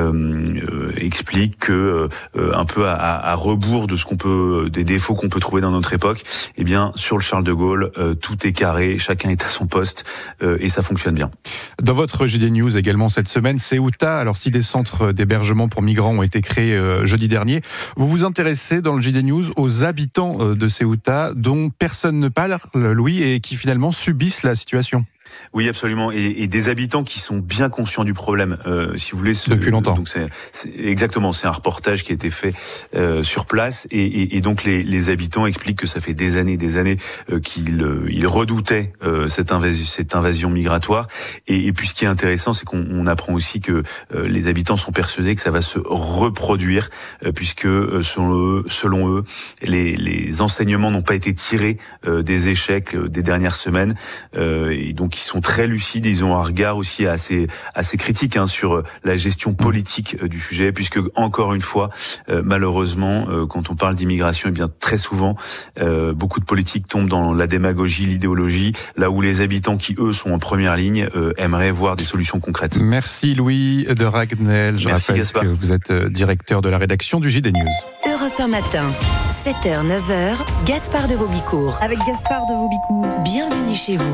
explique que un peu à rebours de des défauts qu'on peut trouver dans notre époque, eh bien sur le Charles de Gaulle, tout est carré, chacun est à son poste et ça fonctionne bien. Dans votre JD News également cette semaine, Ceuta, alors 6 des centres d'hébergement pour migrants ont été créés jeudi dernier. Vous vous intéressez dans le JD News aux habitants de Ceuta dont personne ne parle, Louis, et qui finalement subissent la situation. Oui, absolument, et des habitants qui sont bien conscients du problème. Si vous voulez, depuis longtemps. Donc c'est exactement, c'est un reportage qui a été fait sur place, et donc les habitants expliquent que ça fait des années qu'ils redoutaient cette invasion migratoire. Et puis ce qui est intéressant, c'est qu'on apprend aussi que les habitants sont persuadés que ça va se reproduire, puisque selon eux, les enseignements n'ont pas été tirés des échecs des dernières semaines, et donc ils sont très lucides, ils ont un regard aussi assez critique sur la gestion politique du sujet, puisque encore une fois, malheureusement, quand on parle d'immigration, eh bien très souvent, beaucoup de politiques tombent dans la démagogie, l'idéologie, là où les habitants qui eux sont en première ligne aimeraient voir des solutions concrètes. Merci Louis de Ragnel. Je rappelle Gaspard que vous êtes directeur de la rédaction du JD News. Europe 1 matin, 7h, 9h, Gaspard de Vaubicourt. Avec Gaspard de Vaubicourt. Bienvenue chez vous.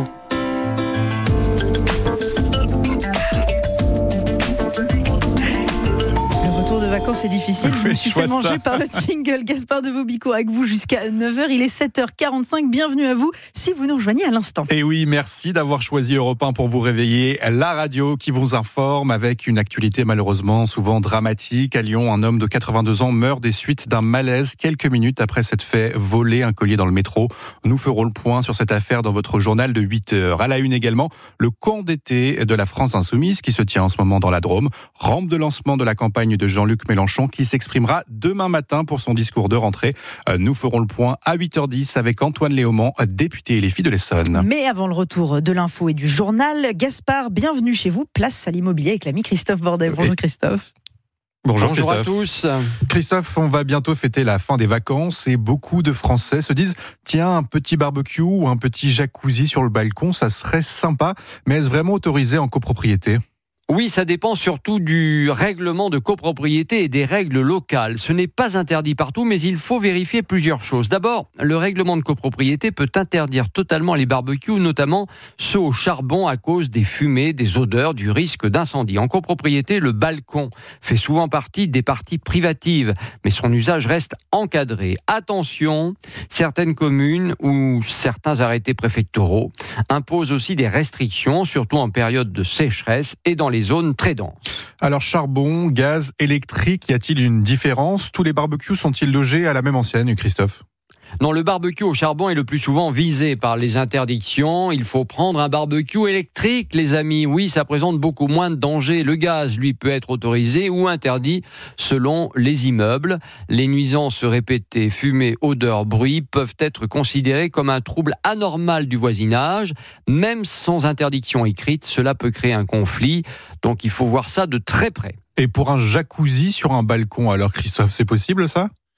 Vacances, c'est difficile. Je me suis fait manger par le jingle. Gaspard de Vaubicourt avec vous jusqu'à 9h. Il est 7h45. Bienvenue à vous si vous nous rejoignez à l'instant. Et oui, merci d'avoir choisi Europe 1 pour vous réveiller. La radio qui vous informe avec une actualité malheureusement souvent dramatique. À Lyon, un homme de 82 ans meurt des suites d'un malaise quelques minutes après s'être fait voler un collier dans le métro. Nous ferons le point sur cette affaire dans votre journal de 8h. À la une également, le camp d'été de la France Insoumise qui se tient en ce moment dans la Drôme. Rampe de lancement de la campagne de Jean-Luc Mélenchon qui s'exprimera demain matin pour son discours de rentrée. Nous ferons le point à 8h10 avec Antoine Léaumont, député LFI de l'Essonne. Mais avant le retour de l'info et du journal, Gaspard, bienvenue chez vous. Place à l'immobilier avec l'ami Christophe Bordet. Bonjour Christophe. Bonjour à tous. Christophe, on va bientôt fêter la fin des vacances et beaucoup de Français se disent tiens, un petit barbecue ou un petit jacuzzi sur le balcon, ça serait sympa. Mais est-ce vraiment autorisé en copropriété ? Oui, ça dépend surtout du règlement de copropriété et des règles locales. Ce n'est pas interdit partout, mais il faut vérifier plusieurs choses. D'abord, le règlement de copropriété peut interdire totalement les barbecues, notamment ceux au charbon à cause des fumées, des odeurs, du risque d'incendie. En copropriété, le balcon fait souvent partie des parties privatives, mais son usage reste encadré. Attention, certaines communes ou certains arrêtés préfectoraux imposent aussi des restrictions, surtout en période de sécheresse et dans les zones très denses. Alors charbon, gaz, électrique, y a-t-il une différence ? Tous les barbecues sont-ils logés à la même enseigne, Christophe ? Non, le barbecue au charbon est le plus souvent visé par les interdictions. Il faut prendre un barbecue électrique, les amis. Oui, ça présente beaucoup moins de danger. Le gaz, lui, peut être autorisé ou interdit selon les immeubles. Les nuisances répétées, fumée, odeur, bruit, peuvent être considérées comme un trouble anormal du voisinage. Même sans interdiction écrite, cela peut créer un conflit. Donc, il faut voir ça de très près. Et pour un jacuzzi sur un balcon, alors Christophe, c'est possible ça ?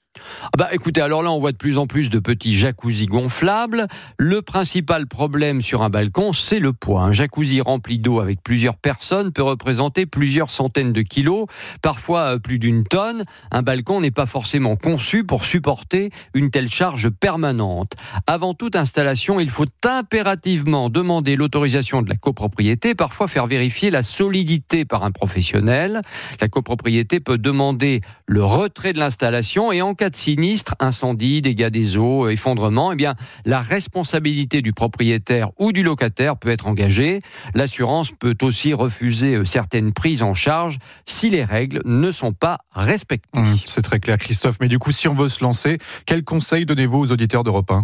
Écoutez, alors là, on voit de plus en plus de petits jacuzzis gonflables. Le principal problème sur un balcon, c'est le poids. Un jacuzzi rempli d'eau avec plusieurs personnes peut représenter plusieurs centaines de kilos, parfois plus d'une tonne. Un balcon n'est pas forcément conçu pour supporter une telle charge permanente. Avant toute installation, il faut impérativement demander l'autorisation de la copropriété, parfois faire vérifier la solidité par un professionnel. La copropriété peut demander le retrait de l'installation et en cas de sinistre, incendie, dégâts des eaux, effondrement, la responsabilité du propriétaire ou du locataire peut être engagée. L'assurance peut aussi refuser certaines prises en charge si les règles ne sont pas respectées. C'est très clair, Christophe. Mais du coup, si on veut se lancer, quels conseils donnez-vous aux auditeurs d'Europe 1 ?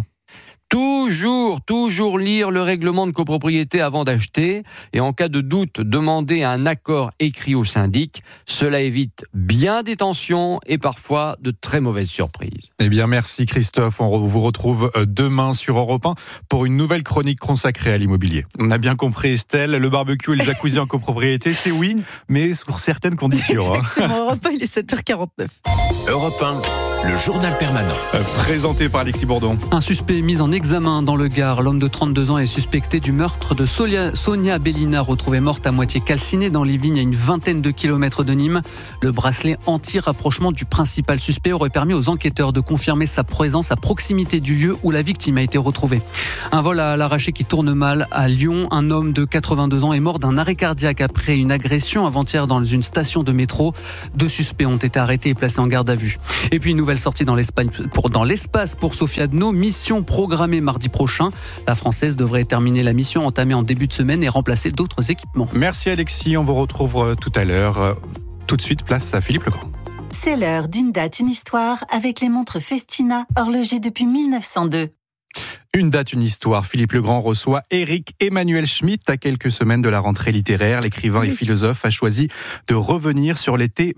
Toujours lire le règlement de copropriété avant d'acheter et en cas de doute, demander un accord écrit au syndic. Cela évite bien des tensions et parfois de très mauvaises surprises. Merci Christophe. On vous retrouve demain sur Europe 1 pour une nouvelle chronique consacrée à l'immobilier. On a bien compris Estelle, le barbecue et le jacuzzi en copropriété, c'est oui, mais sous certaines conditions. Exactement, Europe 1, il est 7h49. Europe 1, le journal permanent. Présenté par Alexis Bourdon. Un suspect mis en examen dans le Gard. L'homme de 32 ans est suspecté du meurtre de Sonia Bellina, retrouvée morte à moitié calcinée dans les vignes à une vingtaine de kilomètres de Nîmes. Le bracelet anti-rapprochement du principal suspect aurait permis aux enquêteurs de confirmer sa présence à proximité du lieu où la victime a été retrouvée. Un vol à l'arraché qui tourne mal à Lyon. Un homme de 82 ans est mort d'un arrêt cardiaque après une agression avant-hier dans une station de métro. 2 suspects ont été arrêtés et placés en garde à vue. Et puis une nouvelle sortie dans l'espace pour Sophie Adno, mission programmée mardi prochain. La Française devrait terminer la mission entamée en début de semaine et remplacer d'autres équipements. Merci Alexis, on vous retrouve tout à l'heure. Tout de suite, place à Philippe Legrand. C'est l'heure d'une date, une histoire avec les montres Festina, horlogées depuis 1902. Une date, une histoire. Philippe Legrand reçoit Éric Emmanuel Schmitt. À quelques semaines de la rentrée littéraire, l'écrivain et philosophe a choisi de revenir sur l'été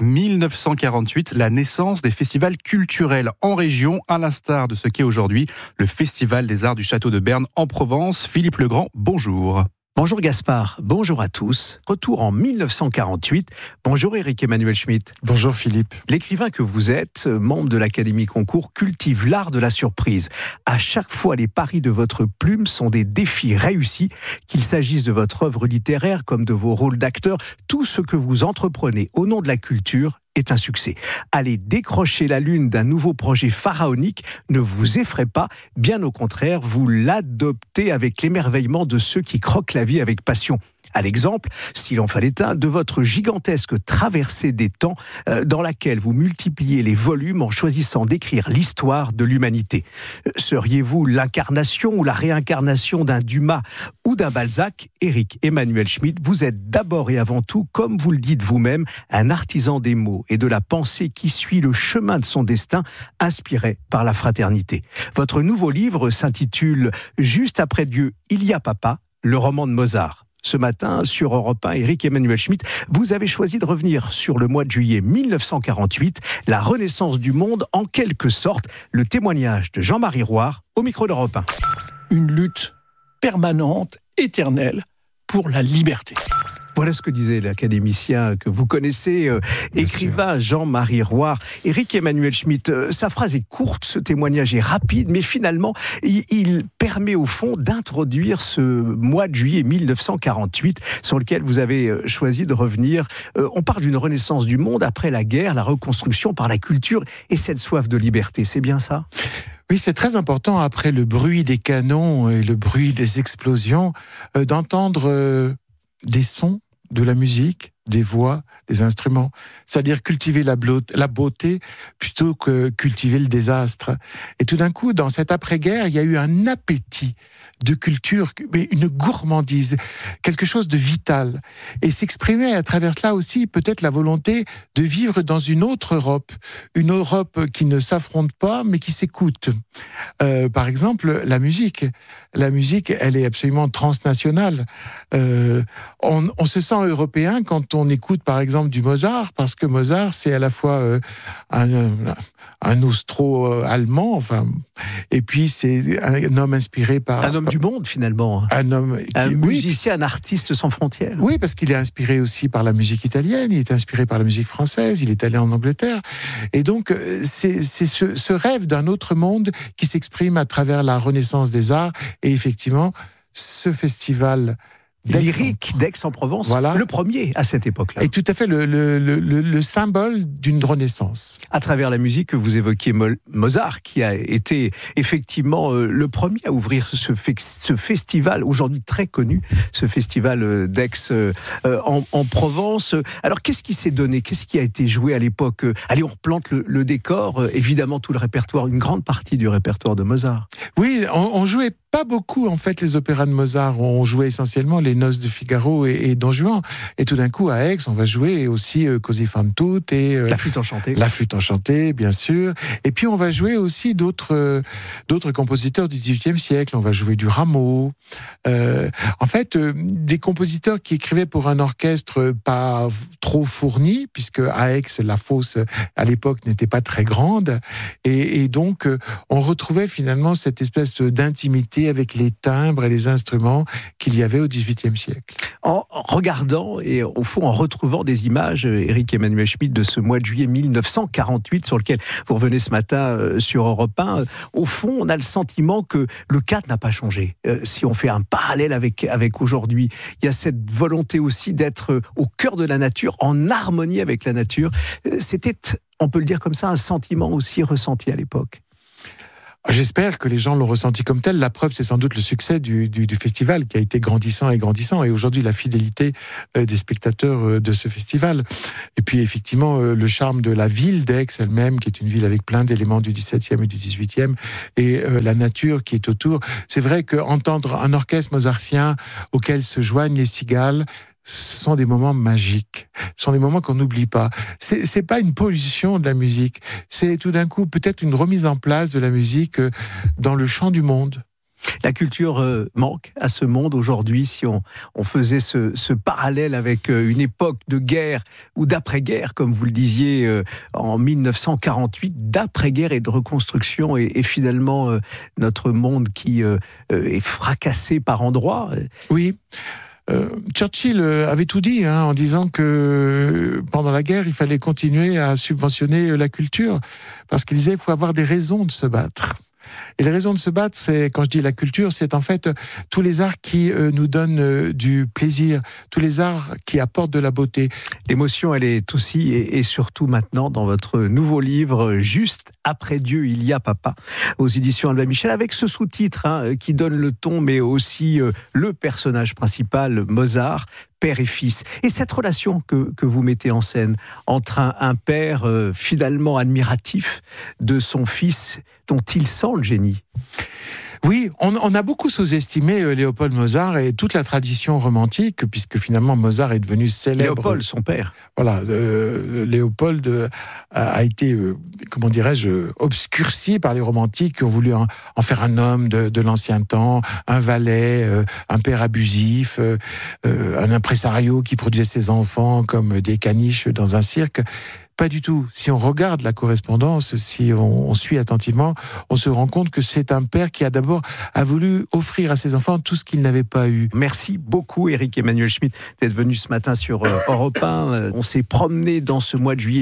1948, la naissance des festivals culturels en région, à l'instar de ce qu'est aujourd'hui le Festival des Arts du Château de Berne en Provence. Philippe Legrand, bonjour. Bonjour Gaspard, bonjour à tous. Retour en 1948. Bonjour Éric Emmanuel Schmitt. Bonjour Philippe. L'écrivain que vous êtes, membre de l'Académie Concours, cultive l'art de la surprise. À chaque fois, les paris de votre plume sont des défis réussis, qu'il s'agisse de votre œuvre littéraire comme de vos rôles d'acteur. Tout ce que vous entreprenez au nom de la culture est un succès. Allez décrocher la lune d'un nouveau projet pharaonique, ne vous effraie pas, bien au contraire, vous l'adoptez avec l'émerveillement de ceux qui croquent la vie avec passion. À l'exemple, s'il en fallait un, de votre gigantesque traversée des temps dans laquelle vous multipliez les volumes en choisissant d'écrire l'histoire de l'humanité. Seriez-vous l'incarnation ou la réincarnation d'un Dumas ou d'un Balzac? Éric Emmanuel Schmitt, vous êtes d'abord et avant tout, comme vous le dites vous-même, un artisan des mots et de la pensée qui suit le chemin de son destin, inspiré par la fraternité. Votre nouveau livre s'intitule « Juste après Dieu, il y a papa », le roman de Mozart. Ce matin, sur Europe 1, Éric Emmanuel Schmitt, vous avez choisi de revenir sur le mois de juillet 1948, la renaissance du monde, en quelque sorte, le témoignage de Jean-Marie Roire au micro d'Europe 1. Une lutte permanente, éternelle, pour la liberté. Voilà ce que disait l'académicien que vous connaissez, écrivain Jean-Marie Roire. Éric Emmanuel Schmitt, sa phrase est courte, ce témoignage est rapide, mais finalement, il permet au fond d'introduire ce mois de juillet 1948 sur lequel vous avez choisi de revenir. On parle d'une renaissance du monde après la guerre, la reconstruction par la culture et cette soif de liberté, c'est bien ça ? Oui, c'est très important, après le bruit des canons et le bruit des explosions, d'entendre des sons, de la musique, des voix, des instruments. C'est-à-dire cultiver la beauté plutôt que cultiver le désastre. Et tout d'un coup, dans cette après-guerre, il y a eu un appétit de culture, mais une gourmandise, quelque chose de vital. Et s'exprimait à travers cela aussi peut-être la volonté de vivre dans une autre Europe, une Europe qui ne s'affronte pas, mais qui s'écoute. Par exemple, la musique. La musique, elle est absolument transnationale. On se sent européen quand on écoute par exemple du Mozart, parce que Mozart c'est à la fois un austro-allemand, enfin, et puis c'est un homme inspiré par... Un homme du monde, finalement. Un musicien, un artiste sans frontières. Oui, parce qu'il est inspiré aussi par la musique italienne, il est inspiré par la musique française, il est allé en Angleterre. Et donc, c'est ce rêve d'un autre monde qui s'exprime à travers la renaissance des arts. Et effectivement, ce festival... lyrique d'Aix-en-Provence, voilà. Le premier à cette époque-là. Et tout à fait le symbole d'une renaissance. À travers la musique, vous évoquiez Mozart, qui a été effectivement le premier à ouvrir ce festival, aujourd'hui très connu, ce festival d'Aix en Provence. Alors, qu'est-ce qui s'est donné? Qu'est-ce qui a été joué à l'époque? Allez, on replante le décor. Évidemment, tout le répertoire, une grande partie du répertoire de Mozart. Oui, on jouait pas beaucoup, en fait, les opéras de Mozart. On jouait essentiellement les Noces de Figaro et Don Juan. Et tout d'un coup, à Aix, on va jouer aussi Così fan tutte et la flûte enchantée. La flûte enchantée, bien sûr. Et puis, on va jouer aussi d'autres compositeurs du XVIIIe siècle. On va jouer du Rameau. En fait, des compositeurs qui écrivaient pour un orchestre pas trop fourni, puisque à Aix, la fosse, à l'époque, n'était pas très grande. Et donc, on retrouvait finalement cette espèce d'intimité avec les timbres et les instruments qu'il y avait au XVIIIe siècle. En regardant et au fond en retrouvant des images, Éric Emmanuel Schmitt, de ce mois de juillet 1948 sur lequel vous revenez ce matin sur Europe 1, au fond on a le sentiment que le cadre n'a pas changé. Si on fait un parallèle avec aujourd'hui, il y a cette volonté aussi d'être au cœur de la nature, en harmonie avec la nature. C'était, on peut le dire comme ça, un sentiment aussi ressenti à l'époque. J'espère que les gens l'ont ressenti comme tel. La preuve, c'est sans doute le succès du festival qui a été grandissant et grandissant. Et aujourd'hui, la fidélité des spectateurs de ce festival. Et puis, effectivement, le charme de la ville d'Aix elle-même, qui est une ville avec plein d'éléments du XVIIe et du XVIIIe, et la nature qui est autour. C'est vrai qu'entendre un orchestre mozartien auquel se joignent les cigales, ce sont des moments magiques. Ce sont des moments qu'on n'oublie pas. C'est pas une pollution de la musique. C'est tout d'un coup peut-être une remise en place de la musique dans le champ du monde. La culture manque à ce monde aujourd'hui. Si on faisait ce parallèle avec une époque de guerre ou d'après-guerre, comme vous le disiez, en 1948, d'après-guerre et de reconstruction, et finalement notre monde qui est fracassé par endroits. Oui. Churchill avait tout dit en disant que pendant la guerre, il fallait continuer à subventionner la culture, parce qu'il disait qu'il faut avoir des raisons de se battre. Et les raisons de se battre, c'est, quand je dis la culture, c'est en fait tous les arts qui nous donnent du plaisir, tous les arts qui apportent de la beauté. L'émotion, elle est aussi et surtout maintenant dans votre nouveau livre, Juste après Dieu, il y a papa, aux éditions Albin Michel, avec ce sous-titre qui donne le ton, mais aussi le personnage principal, Mozart, père et fils. Et cette relation que vous mettez en scène entre un père finalement admiratif de son fils dont il sent le génie. Oui, on a beaucoup sous-estimé Léopold Mozart et toute la tradition romantique, puisque finalement Mozart est devenu célèbre. Léopold, son père. Voilà, Léopold a été, comment dirais-je, obscurci par les romantiques qui ont voulu en faire un homme de l'ancien temps, un valet, un père abusif, un impresario qui produisait ses enfants comme des caniches dans un cirque. Pas du tout. Si on regarde la correspondance, si on suit attentivement, on se rend compte que c'est un père qui a voulu offrir à ses enfants tout ce qu'il n'avait pas eu. Merci beaucoup, Éric Emmanuel Schmitt, d'être venu ce matin sur Europe 1. On s'est promené dans ce mois de juillet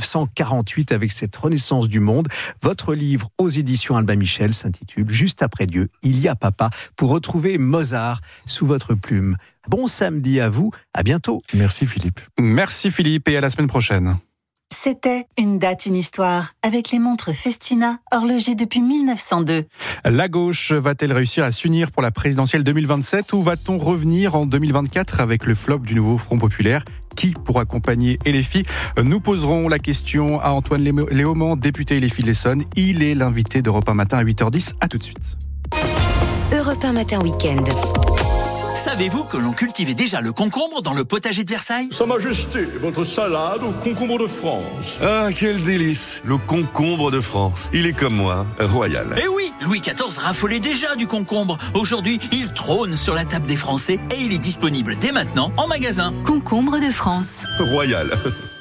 1948 avec cette renaissance du monde. Votre livre aux éditions Albin Michel s'intitule Juste après Dieu, il y a papa, pour retrouver Mozart sous votre plume. Bon samedi à vous, à bientôt. Merci Philippe. Merci Philippe, et à la semaine prochaine. C'était Une date, une histoire, avec les montres Festina, horlogées depuis 1902. La gauche va-t-elle réussir à s'unir pour la présidentielle 2027 ou va-t-on revenir en 2024 avec le flop du nouveau Front Populaire ? Qui pour accompagner LFI ? Nous poserons la question à Antoine Léaumont, député LFI de l'Essonne. Il est l'invité d'Europe 1 Matin à 8h10. À tout de suite. Europe 1 Matin Week-end. Savez-vous que l'on cultivait déjà le concombre dans le potager de Versailles ? Sa Majesté, votre salade au concombre de France. Ah, quel délice! Le concombre de France. Il est comme moi, royal. Eh oui, Louis XIV raffolait déjà du concombre. Aujourd'hui, il trône sur la table des Français et il est disponible dès maintenant en magasin. Concombre de France. Royal.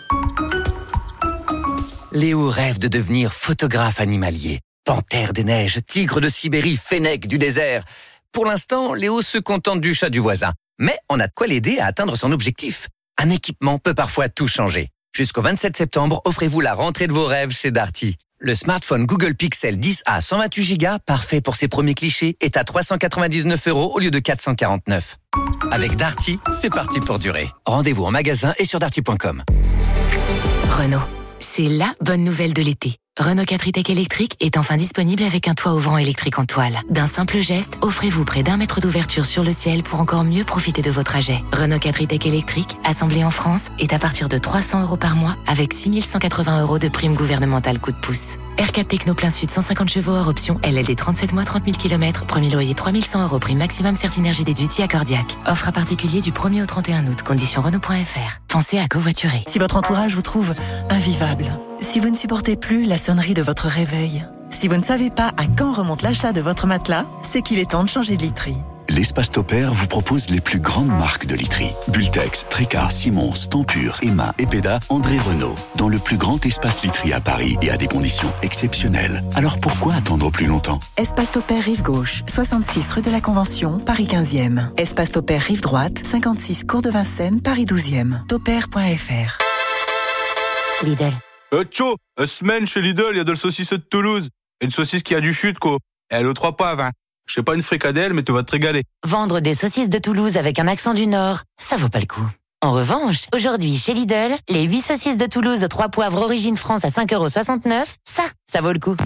Léo rêve de devenir photographe animalier. Panthère des neiges, tigre de Sibérie, fennec du désert. Pour l'instant, Léo se contente du chat du voisin. Mais on a de quoi l'aider à atteindre son objectif. Un équipement peut parfois tout changer. Jusqu'au 27 septembre, offrez-vous la rentrée de vos rêves chez Darty. Le smartphone Google Pixel 10A 128 Go, parfait pour ses premiers clichés, est à 399 € au lieu de 449. Avec Darty, c'est parti pour durer. Rendez-vous en magasin et sur darty.com. Renault, c'est la bonne nouvelle de l'été. Renault 4 e-Tech électrique est enfin disponible avec un toit ouvrant électrique en toile. D'un simple geste, offrez-vous près d'1 mètre d'ouverture sur le ciel pour encore mieux profiter de vos trajets. Renault 4 e-Tech électrique, assemblé en France, est à partir de 300 € par mois avec 6 180 € de prime gouvernementale coup de pouce. R4 Techno plein sud 150 chevaux hors option, LLD 37 mois 30 000 km, premier loyer 3100 € prime maximum Certinergie déduit accordiaque. Offre à particulier du 1er au 31 août, conditions Renault.fr. Pensez à covoiturer. Si votre entourage vous trouve invivable, si vous ne supportez plus la sonnerie de votre réveil, si vous ne savez pas à quand remonte l'achat de votre matelas, c'est qu'il est temps de changer de literie. L'Espace Topair vous propose les plus grandes marques de literie. Bultex, Trécar, Simons, Tempur, Emma, Epeda, André Renault. Dans le plus grand espace literie à Paris et à des conditions exceptionnelles. Alors pourquoi attendre plus longtemps ? Espace Topair Rive Gauche, 66 rue de la Convention, Paris 15e. Espace Topair Rive Droite, 56 cours de Vincennes, Paris 12e. Topair.fr. Lidl. Tcho, semaine chez Lidl, il y a de la saucisse de Toulouse. Une saucisse qui a du chute, quoi. Elle est aux 3 poivres, hein. Je sais pas une fricadelle, mais tu vas te régaler. Vendre des saucisses de Toulouse avec un accent du Nord, ça vaut pas le coup. En revanche, aujourd'hui chez Lidl, les 8 saucisses de Toulouse 3 poivres origine France à 5,69 €, ça vaut le coup.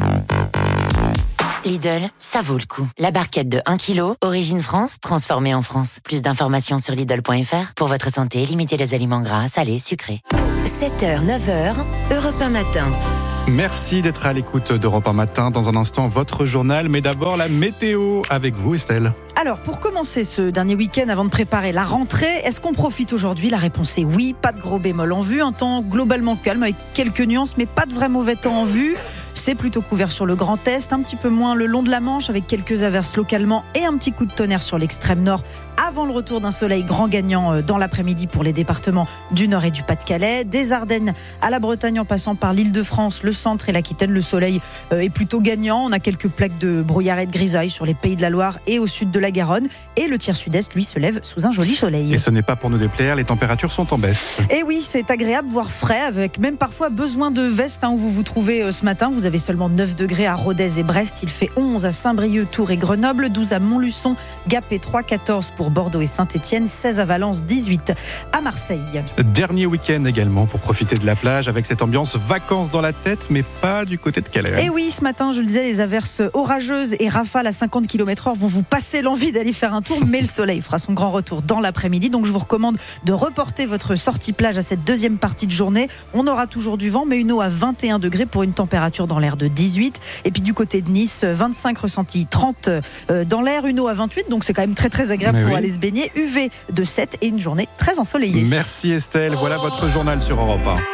Lidl, ça vaut le coup. La barquette de 1 kg, origine France, transformée en France. Plus d'informations sur Lidl.fr. Pour votre santé, limitez les aliments gras, salés, sucrés. 7h, 9h, Europe 1 matin. Merci d'être à l'écoute d'Europe 1 matin. Dans un instant, votre journal, mais d'abord la météo avec vous, Estelle. Alors, pour commencer ce dernier week-end avant de préparer la rentrée, est-ce qu'on profite aujourd'hui ? La réponse est oui, pas de gros bémol en vue. Un temps globalement calme avec quelques nuances, mais pas de vrai mauvais temps en vue. C'est plutôt couvert sur le Grand Est, un petit peu moins le long de la Manche avec quelques averses localement et un petit coup de tonnerre sur l'extrême nord avant le retour d'un soleil grand gagnant dans l'après-midi pour les départements du Nord et du Pas-de-Calais. Des Ardennes à la Bretagne en passant par l'Île-de-France, le centre et l'Aquitaine, le soleil est plutôt gagnant. On a quelques plaques de brouillard et de grisaille sur les Pays de la Loire et au sud de la Garonne. Et le tiers sud-est, lui, se lève sous un joli soleil. Et ce n'est pas pour nous déplaire, les températures sont en baisse. Et oui, c'est agréable, voire frais, avec même parfois besoin de veste où vous vous trouvez ce matin. Vous avez seulement 9 degrés à Rodez et Brest. Il fait 11 à Saint-Brieuc, Tours et Grenoble, 12 à Montluçon, Gap et 3, 14 pour Bordeaux et Saint-Étienne, 16 à Valence, 18 à Marseille. Dernier week-end également pour profiter de la plage avec cette ambiance vacances dans la tête, mais pas du côté de Calais. Et oui, ce matin, je le disais, les averses orageuses et rafales à 50 km/h vont vous passer l'envie d'aller faire un tour, mais le soleil fera son grand retour dans l'après-midi. Donc je vous recommande de reporter votre sortie plage à cette deuxième partie de journée. On aura toujours du vent, mais une eau à 21 degrés pour une température dans l'air de 18. Et puis du côté de Nice, 25 ressentis, 30 dans l'air, une eau à 28. Donc c'est quand même très très agréable pour aller se baigner. UV de 7 et une journée très ensoleillée. Merci Estelle, voilà votre journal sur Europe 1.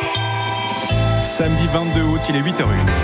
Samedi 22 août, il est 8h01.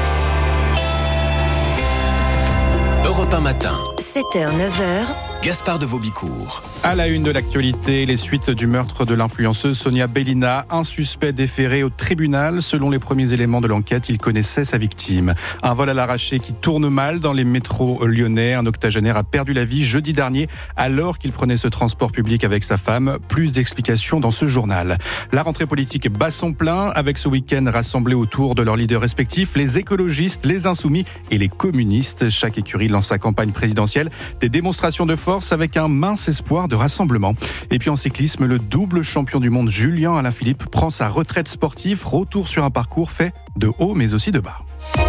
Europe 1 matin. 7h, 9h. Gaspard de Vaubicourt. À la une de l'actualité, les suites du meurtre de l'influenceuse Sonia Bellina. Un suspect déféré au tribunal. Selon les premiers éléments de l'enquête, il connaissait sa victime. Un vol à l'arraché qui tourne mal dans les métros lyonnais. Un octogénaire a perdu la vie jeudi dernier alors qu'il prenait ce transport public avec sa femme. Plus d'explications dans ce journal. La rentrée politique bat son plein avec ce week-end rassemblés autour de leurs leaders respectifs, les écologistes, les insoumis et les communistes. Chaque écurie lance sa campagne présidentielle. Des démonstrations de force avec un mince espoir de rassemblement. Et puis en cyclisme, le double champion du monde Julien Alaphilippe prend sa retraite sportive. Retour sur un parcours fait de haut mais aussi de bas.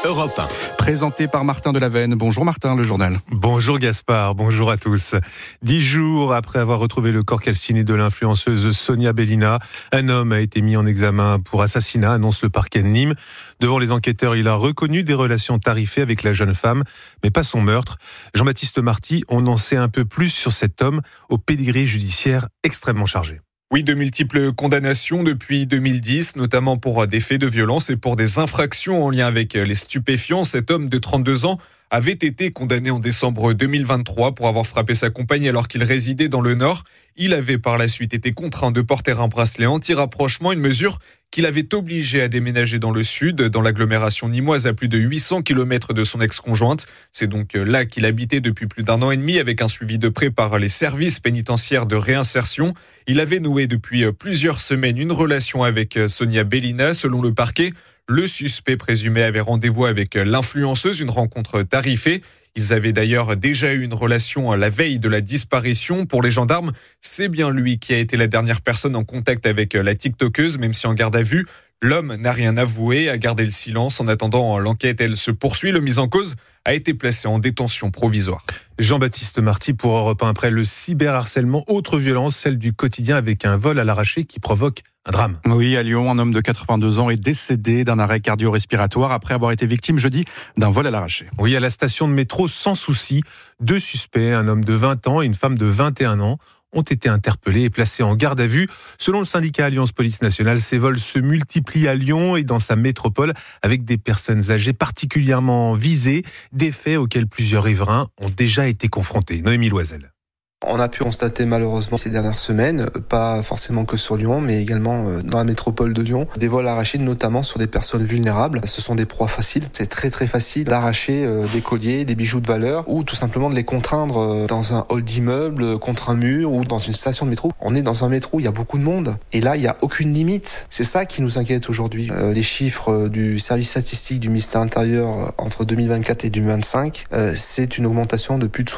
Europe 1. Présenté par Martin Delavenne. Bonjour Martin, le journal. Bonjour Gaspard, bonjour à tous. 10 jours après avoir retrouvé le corps calciné de l'influenceuse Sonia Bellina, un homme a été mis en examen pour assassinat, annonce le parquet de Nîmes. Devant les enquêteurs, il a reconnu des relations tarifées avec la jeune femme, mais pas son meurtre. Jean-Baptiste Marty, on en sait un peu plus sur cet homme au pédigré judiciaire extrêmement chargé. Oui, de multiples condamnations depuis 2010, notamment pour des faits de violence et pour des infractions en lien avec les stupéfiants. Cet homme de 32 ans avait été condamné en décembre 2023 pour avoir frappé sa compagne alors qu'il résidait dans le Nord. Il avait par la suite été contraint de porter un bracelet anti-rapprochement, une mesure qu'il avait obligé à déménager dans le Sud, dans l'agglomération nîmoise à plus de 800 km de son ex-conjointe. C'est donc là qu'il habitait depuis plus d'1 an et demi avec un suivi de près par les services pénitentiaires de réinsertion. Il avait noué depuis plusieurs semaines une relation avec Sonia Bellina. Selon le parquet, le suspect présumé avait rendez-vous avec l'influenceuse, une rencontre tarifée. Ils avaient d'ailleurs déjà eu une relation à la veille de la disparition. Pour les gendarmes, c'est bien lui qui a été la dernière personne en contact avec la TikTokeuse, même si en garde à vue, l'homme n'a rien avoué, a gardé le silence. En attendant, l'enquête, elle se poursuit. Le mis en cause a été placé en détention provisoire. Jean-Baptiste Marty pour Europe 1. Après le cyberharcèlement, autre violence, celle du quotidien avec un vol à l'arraché qui provoque un drame. Oui, à Lyon, un homme de 82 ans est décédé d'un arrêt cardio-respiratoire après avoir été victime jeudi d'un vol à l'arraché. Oui, à la station de métro, sans souci, 2 suspects, un homme de 20 ans et une femme de 21 ans, ont été interpellés et placés en garde à vue. Selon le syndicat Alliance Police Nationale, ces vols se multiplient à Lyon et dans sa métropole avec des personnes âgées particulièrement visées, des faits auxquels plusieurs riverains ont déjà été confrontés. Noémie Loisel. On a pu constater malheureusement ces dernières semaines, pas forcément que sur Lyon, mais également dans la métropole de Lyon, des vols arrachés notamment sur des personnes vulnérables. Ce sont des proies faciles. C'est très très facile d'arracher des colliers, des bijoux de valeur ou tout simplement de les contraindre dans un hall d'immeuble, contre un mur ou dans une station de métro. On est dans un métro, il y a beaucoup de monde et là il n'y a aucune limite. C'est ça qui nous inquiète aujourd'hui. Les chiffres du service statistique du ministère de l'Intérieur entre 2024 et 2025, c'est une augmentation de plus de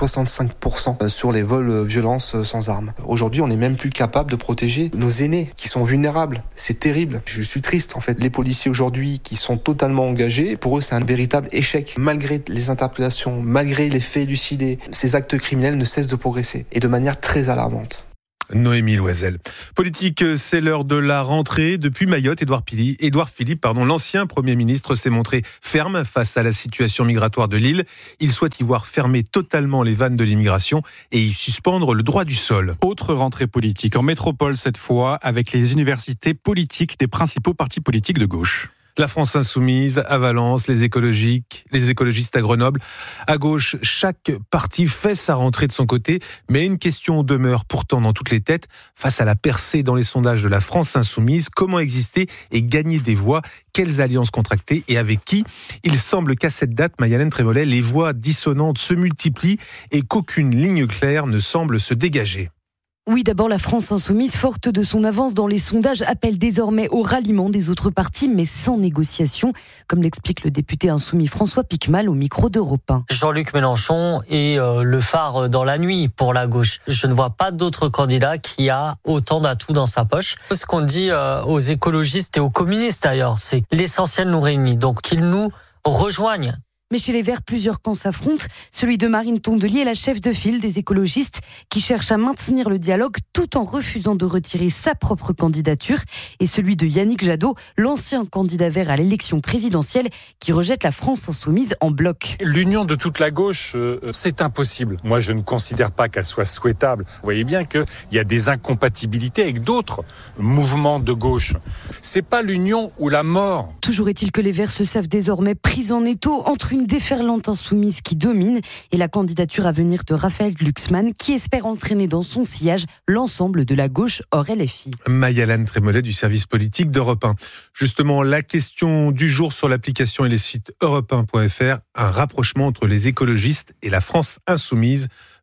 65% sur les vols violence sans armes. Aujourd'hui, on n'est même plus capable de protéger nos aînés qui sont vulnérables. C'est terrible. Je suis triste en fait. Les policiers aujourd'hui qui sont totalement engagés, pour eux c'est un véritable échec. Malgré les interpellations, malgré les faits élucidés, ces actes criminels ne cessent de progresser et de manière très alarmante. Noémie Loisel. Politique, c'est l'heure de la rentrée. Depuis Mayotte, Édouard Philippe, l'ancien Premier ministre, s'est montré ferme face à la situation migratoire de l'île. Il souhaite y voir fermer totalement les vannes de l'immigration et y suspendre le droit du sol. Autre rentrée politique en métropole cette fois, avec les universités politiques des principaux partis politiques de gauche. La France insoumise à Valence, les écologistes à Grenoble. À gauche, chaque parti fait sa rentrée de son côté, mais une question demeure pourtant dans toutes les têtes. Face à la percée dans les sondages de la France insoumise, comment exister et gagner des voix? Quelles alliances contracter et avec qui? Il semble qu'à cette date, Maya-Hélène Trémollet, les voix dissonantes se multiplient et qu'aucune ligne claire ne semble se dégager. Oui, d'abord, la France insoumise, forte de son avance dans les sondages, appelle désormais au ralliement des autres partis, mais sans négociation, comme l'explique le député insoumis François Piquemal au micro d'Europe 1. Jean-Luc Mélenchon est le phare dans la nuit pour la gauche. Je ne vois pas d'autre candidat qui a autant d'atouts dans sa poche. Ce qu'on dit aux écologistes et aux communistes d'ailleurs, c'est que l'essentiel nous réunit, donc qu'ils nous rejoignent. Mais chez les Verts, plusieurs camps s'affrontent. Celui de Marine Tondelier est la chef de file des écologistes qui cherche à maintenir le dialogue tout en refusant de retirer sa propre candidature. Et celui de Yannick Jadot, l'ancien candidat Vert à l'élection présidentielle qui rejette la France insoumise en bloc. L'union de toute la gauche, c'est impossible. Moi, je ne considère pas qu'elle soit souhaitable. Vous voyez bien qu'il y a des incompatibilités avec d'autres mouvements de gauche. C'est pas l'union ou la mort. Toujours est-il que les Verts se savent désormais pris en étau entre une déferlante insoumise qui domine et la candidature à venir de Raphaël Glucksmann qui espère entraîner dans son sillage l'ensemble de la gauche hors LFI. Maya-Hélène Trémollet du service politique d'Europe 1. Justement, la question du jour sur l'application et les sites europe1.fr, un rapprochement entre les écologistes et la France insoumise.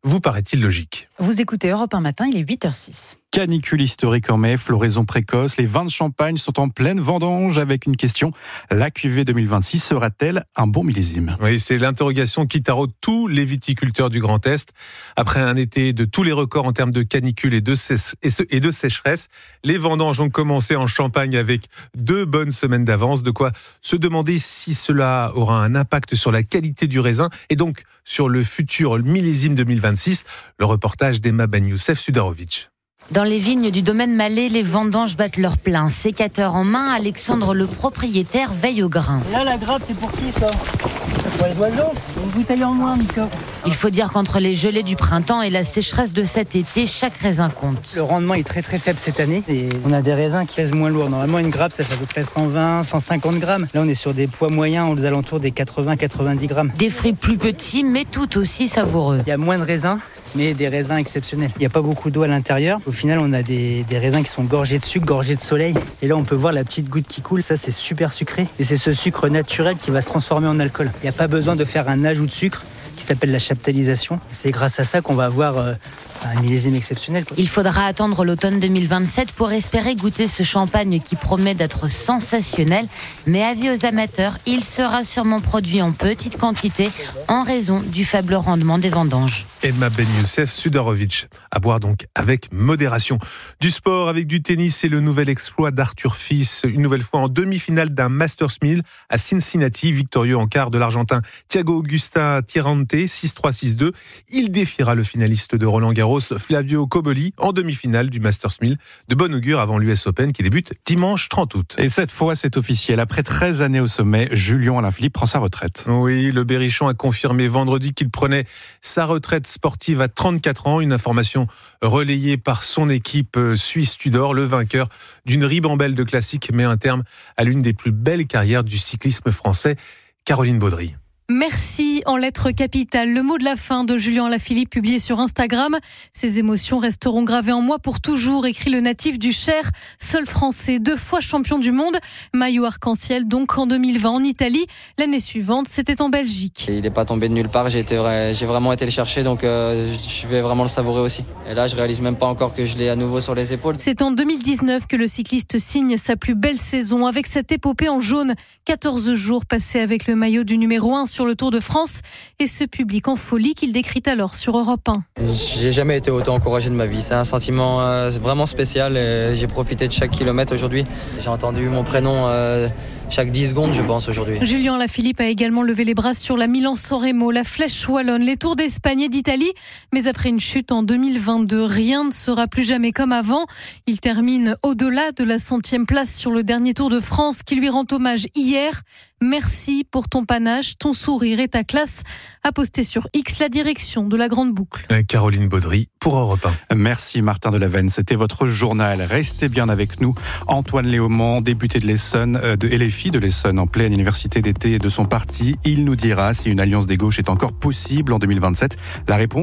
vous paraît-il logique. Vous écoutez Europe 1 matin, il est 8h06. Canicule historique en mai, floraison précoce, les vins de Champagne sont en pleine vendange avec une question. La cuvée 2026 sera-t-elle un bon millésime ? Oui, c'est l'interrogation qui taraude tous les viticulteurs du Grand Est. Après un été de tous les records en termes de canicule et de sécheresse, les vendanges ont commencé en Champagne avec 2 bonnes semaines d'avance. De quoi se demander si cela aura un impact sur la qualité du raisin et donc sur le futur millésime 2026. Le reportage d'Emma Ben Youssef Sudarovic. Dans les vignes du domaine Malais, les vendanges battent leur plein. Sécateur en main, Alexandre, le propriétaire, veille au grain. Et là, la grappe, c'est pour qui, ça ? Pour les oiseaux ? Une bouteille en moins, Nico. Il faut dire qu'entre les gelées du printemps et la sécheresse de cet été, chaque raisin compte. Le rendement est très très faible cette année et on a des raisins qui pèsent moins lourd. Normalement, une grappe, ça fait à peu près 120, 150 grammes. Là, on est sur des poids moyens aux alentours des 80-90 grammes. Des fruits plus petits, mais tout aussi savoureux. Il y a moins de raisins, mais des raisins exceptionnels. Il n'y a pas beaucoup d'eau à l'intérieur. Au final, on a des raisins qui sont gorgés de sucre, gorgés de soleil. Et là, on peut voir la petite goutte qui coule. Ça, c'est super sucré. Et c'est ce sucre naturel qui va se transformer en alcool. Il n'y a pas besoin de faire un ajout de sucre qui s'appelle la chaptalisation. C'est grâce à ça qu'on va avoir un millésime exceptionnel. Il faudra attendre l'automne 2027 pour espérer goûter ce champagne qui promet d'être sensationnel. Mais avis aux amateurs, il sera sûrement produit en petite quantité en raison du faible rendement des vendanges. Emma Ben Youssef Sudarovic. À boire donc avec modération. Du sport avec du tennis et le nouvel exploit d'Arthur Fils. Une nouvelle fois en demi-finale d'un Masters 1000 à Cincinnati. Victorieux en quart de l'Argentin Thiago Augusta Tirante, 6-3, 6-2. Il défiera le finaliste de Roland-Garros, Flavio Cobolli, en demi-finale du Masters 1000. De bon augure avant l'US Open qui débute dimanche 30 août. Et cette fois, c'est officiel. Après 13 années au sommet, Julien Alaphilippe prend sa retraite. Oui, le Berrichon a confirmé vendredi qu'il prenait sa retraite sportive à 34 ans. Une information relayée par son équipe suisse Tudor. Le vainqueur d'une ribambelle de classiques met un terme à l'une des plus belles carrières du cyclisme français. Caroline Baudry. Merci en lettres capitales. Le mot de la fin de Julien Alaphilippe publié sur Instagram. Ces émotions resteront gravées en moi pour toujours, écrit le natif du Cher, seul français, 2 fois champion du monde. Maillot arc-en-ciel donc en 2020 en Italie. L'année suivante, c'était en Belgique. Il n'est pas tombé de nulle part, j'ai vraiment été le chercher, donc je vais vraiment le savourer aussi. Et là, je réalise même pas encore que je l'ai à nouveau sur les épaules. C'est en 2019 que le cycliste signe sa plus belle saison avec cette épopée en jaune. 14 jours passés avec le maillot du numéro 1 sur le Tour de France et ce public en folie qu'il décrit alors sur Europe 1. J'ai jamais été autant encouragé de ma vie. C'est un sentiment vraiment spécial et j'ai profité de chaque kilomètre aujourd'hui. J'ai entendu mon prénom chaque 10 secondes, je pense, aujourd'hui. Julien Alaphilippe a également levé les bras sur la Milan-San Remo, la Flèche Wallonne, les Tours d'Espagne et d'Italie. Mais après une chute en 2022, rien ne sera plus jamais comme avant. Il termine au-delà de la 100e place sur le dernier Tour de France qui lui rend hommage hier. Merci pour ton panache, ton sourire et ta classe, a posté sur X la direction de la Grande Boucle. Caroline Baudry pour Europe 1. Merci Martin Delavenne, c'était votre journal. Restez bien avec nous. Antoine Léaumont, député de l'Essonne, et les filles de l'Essonne en pleine université d'été de son parti. Il nous dira si une alliance des gauches est encore possible en 2027. La réponse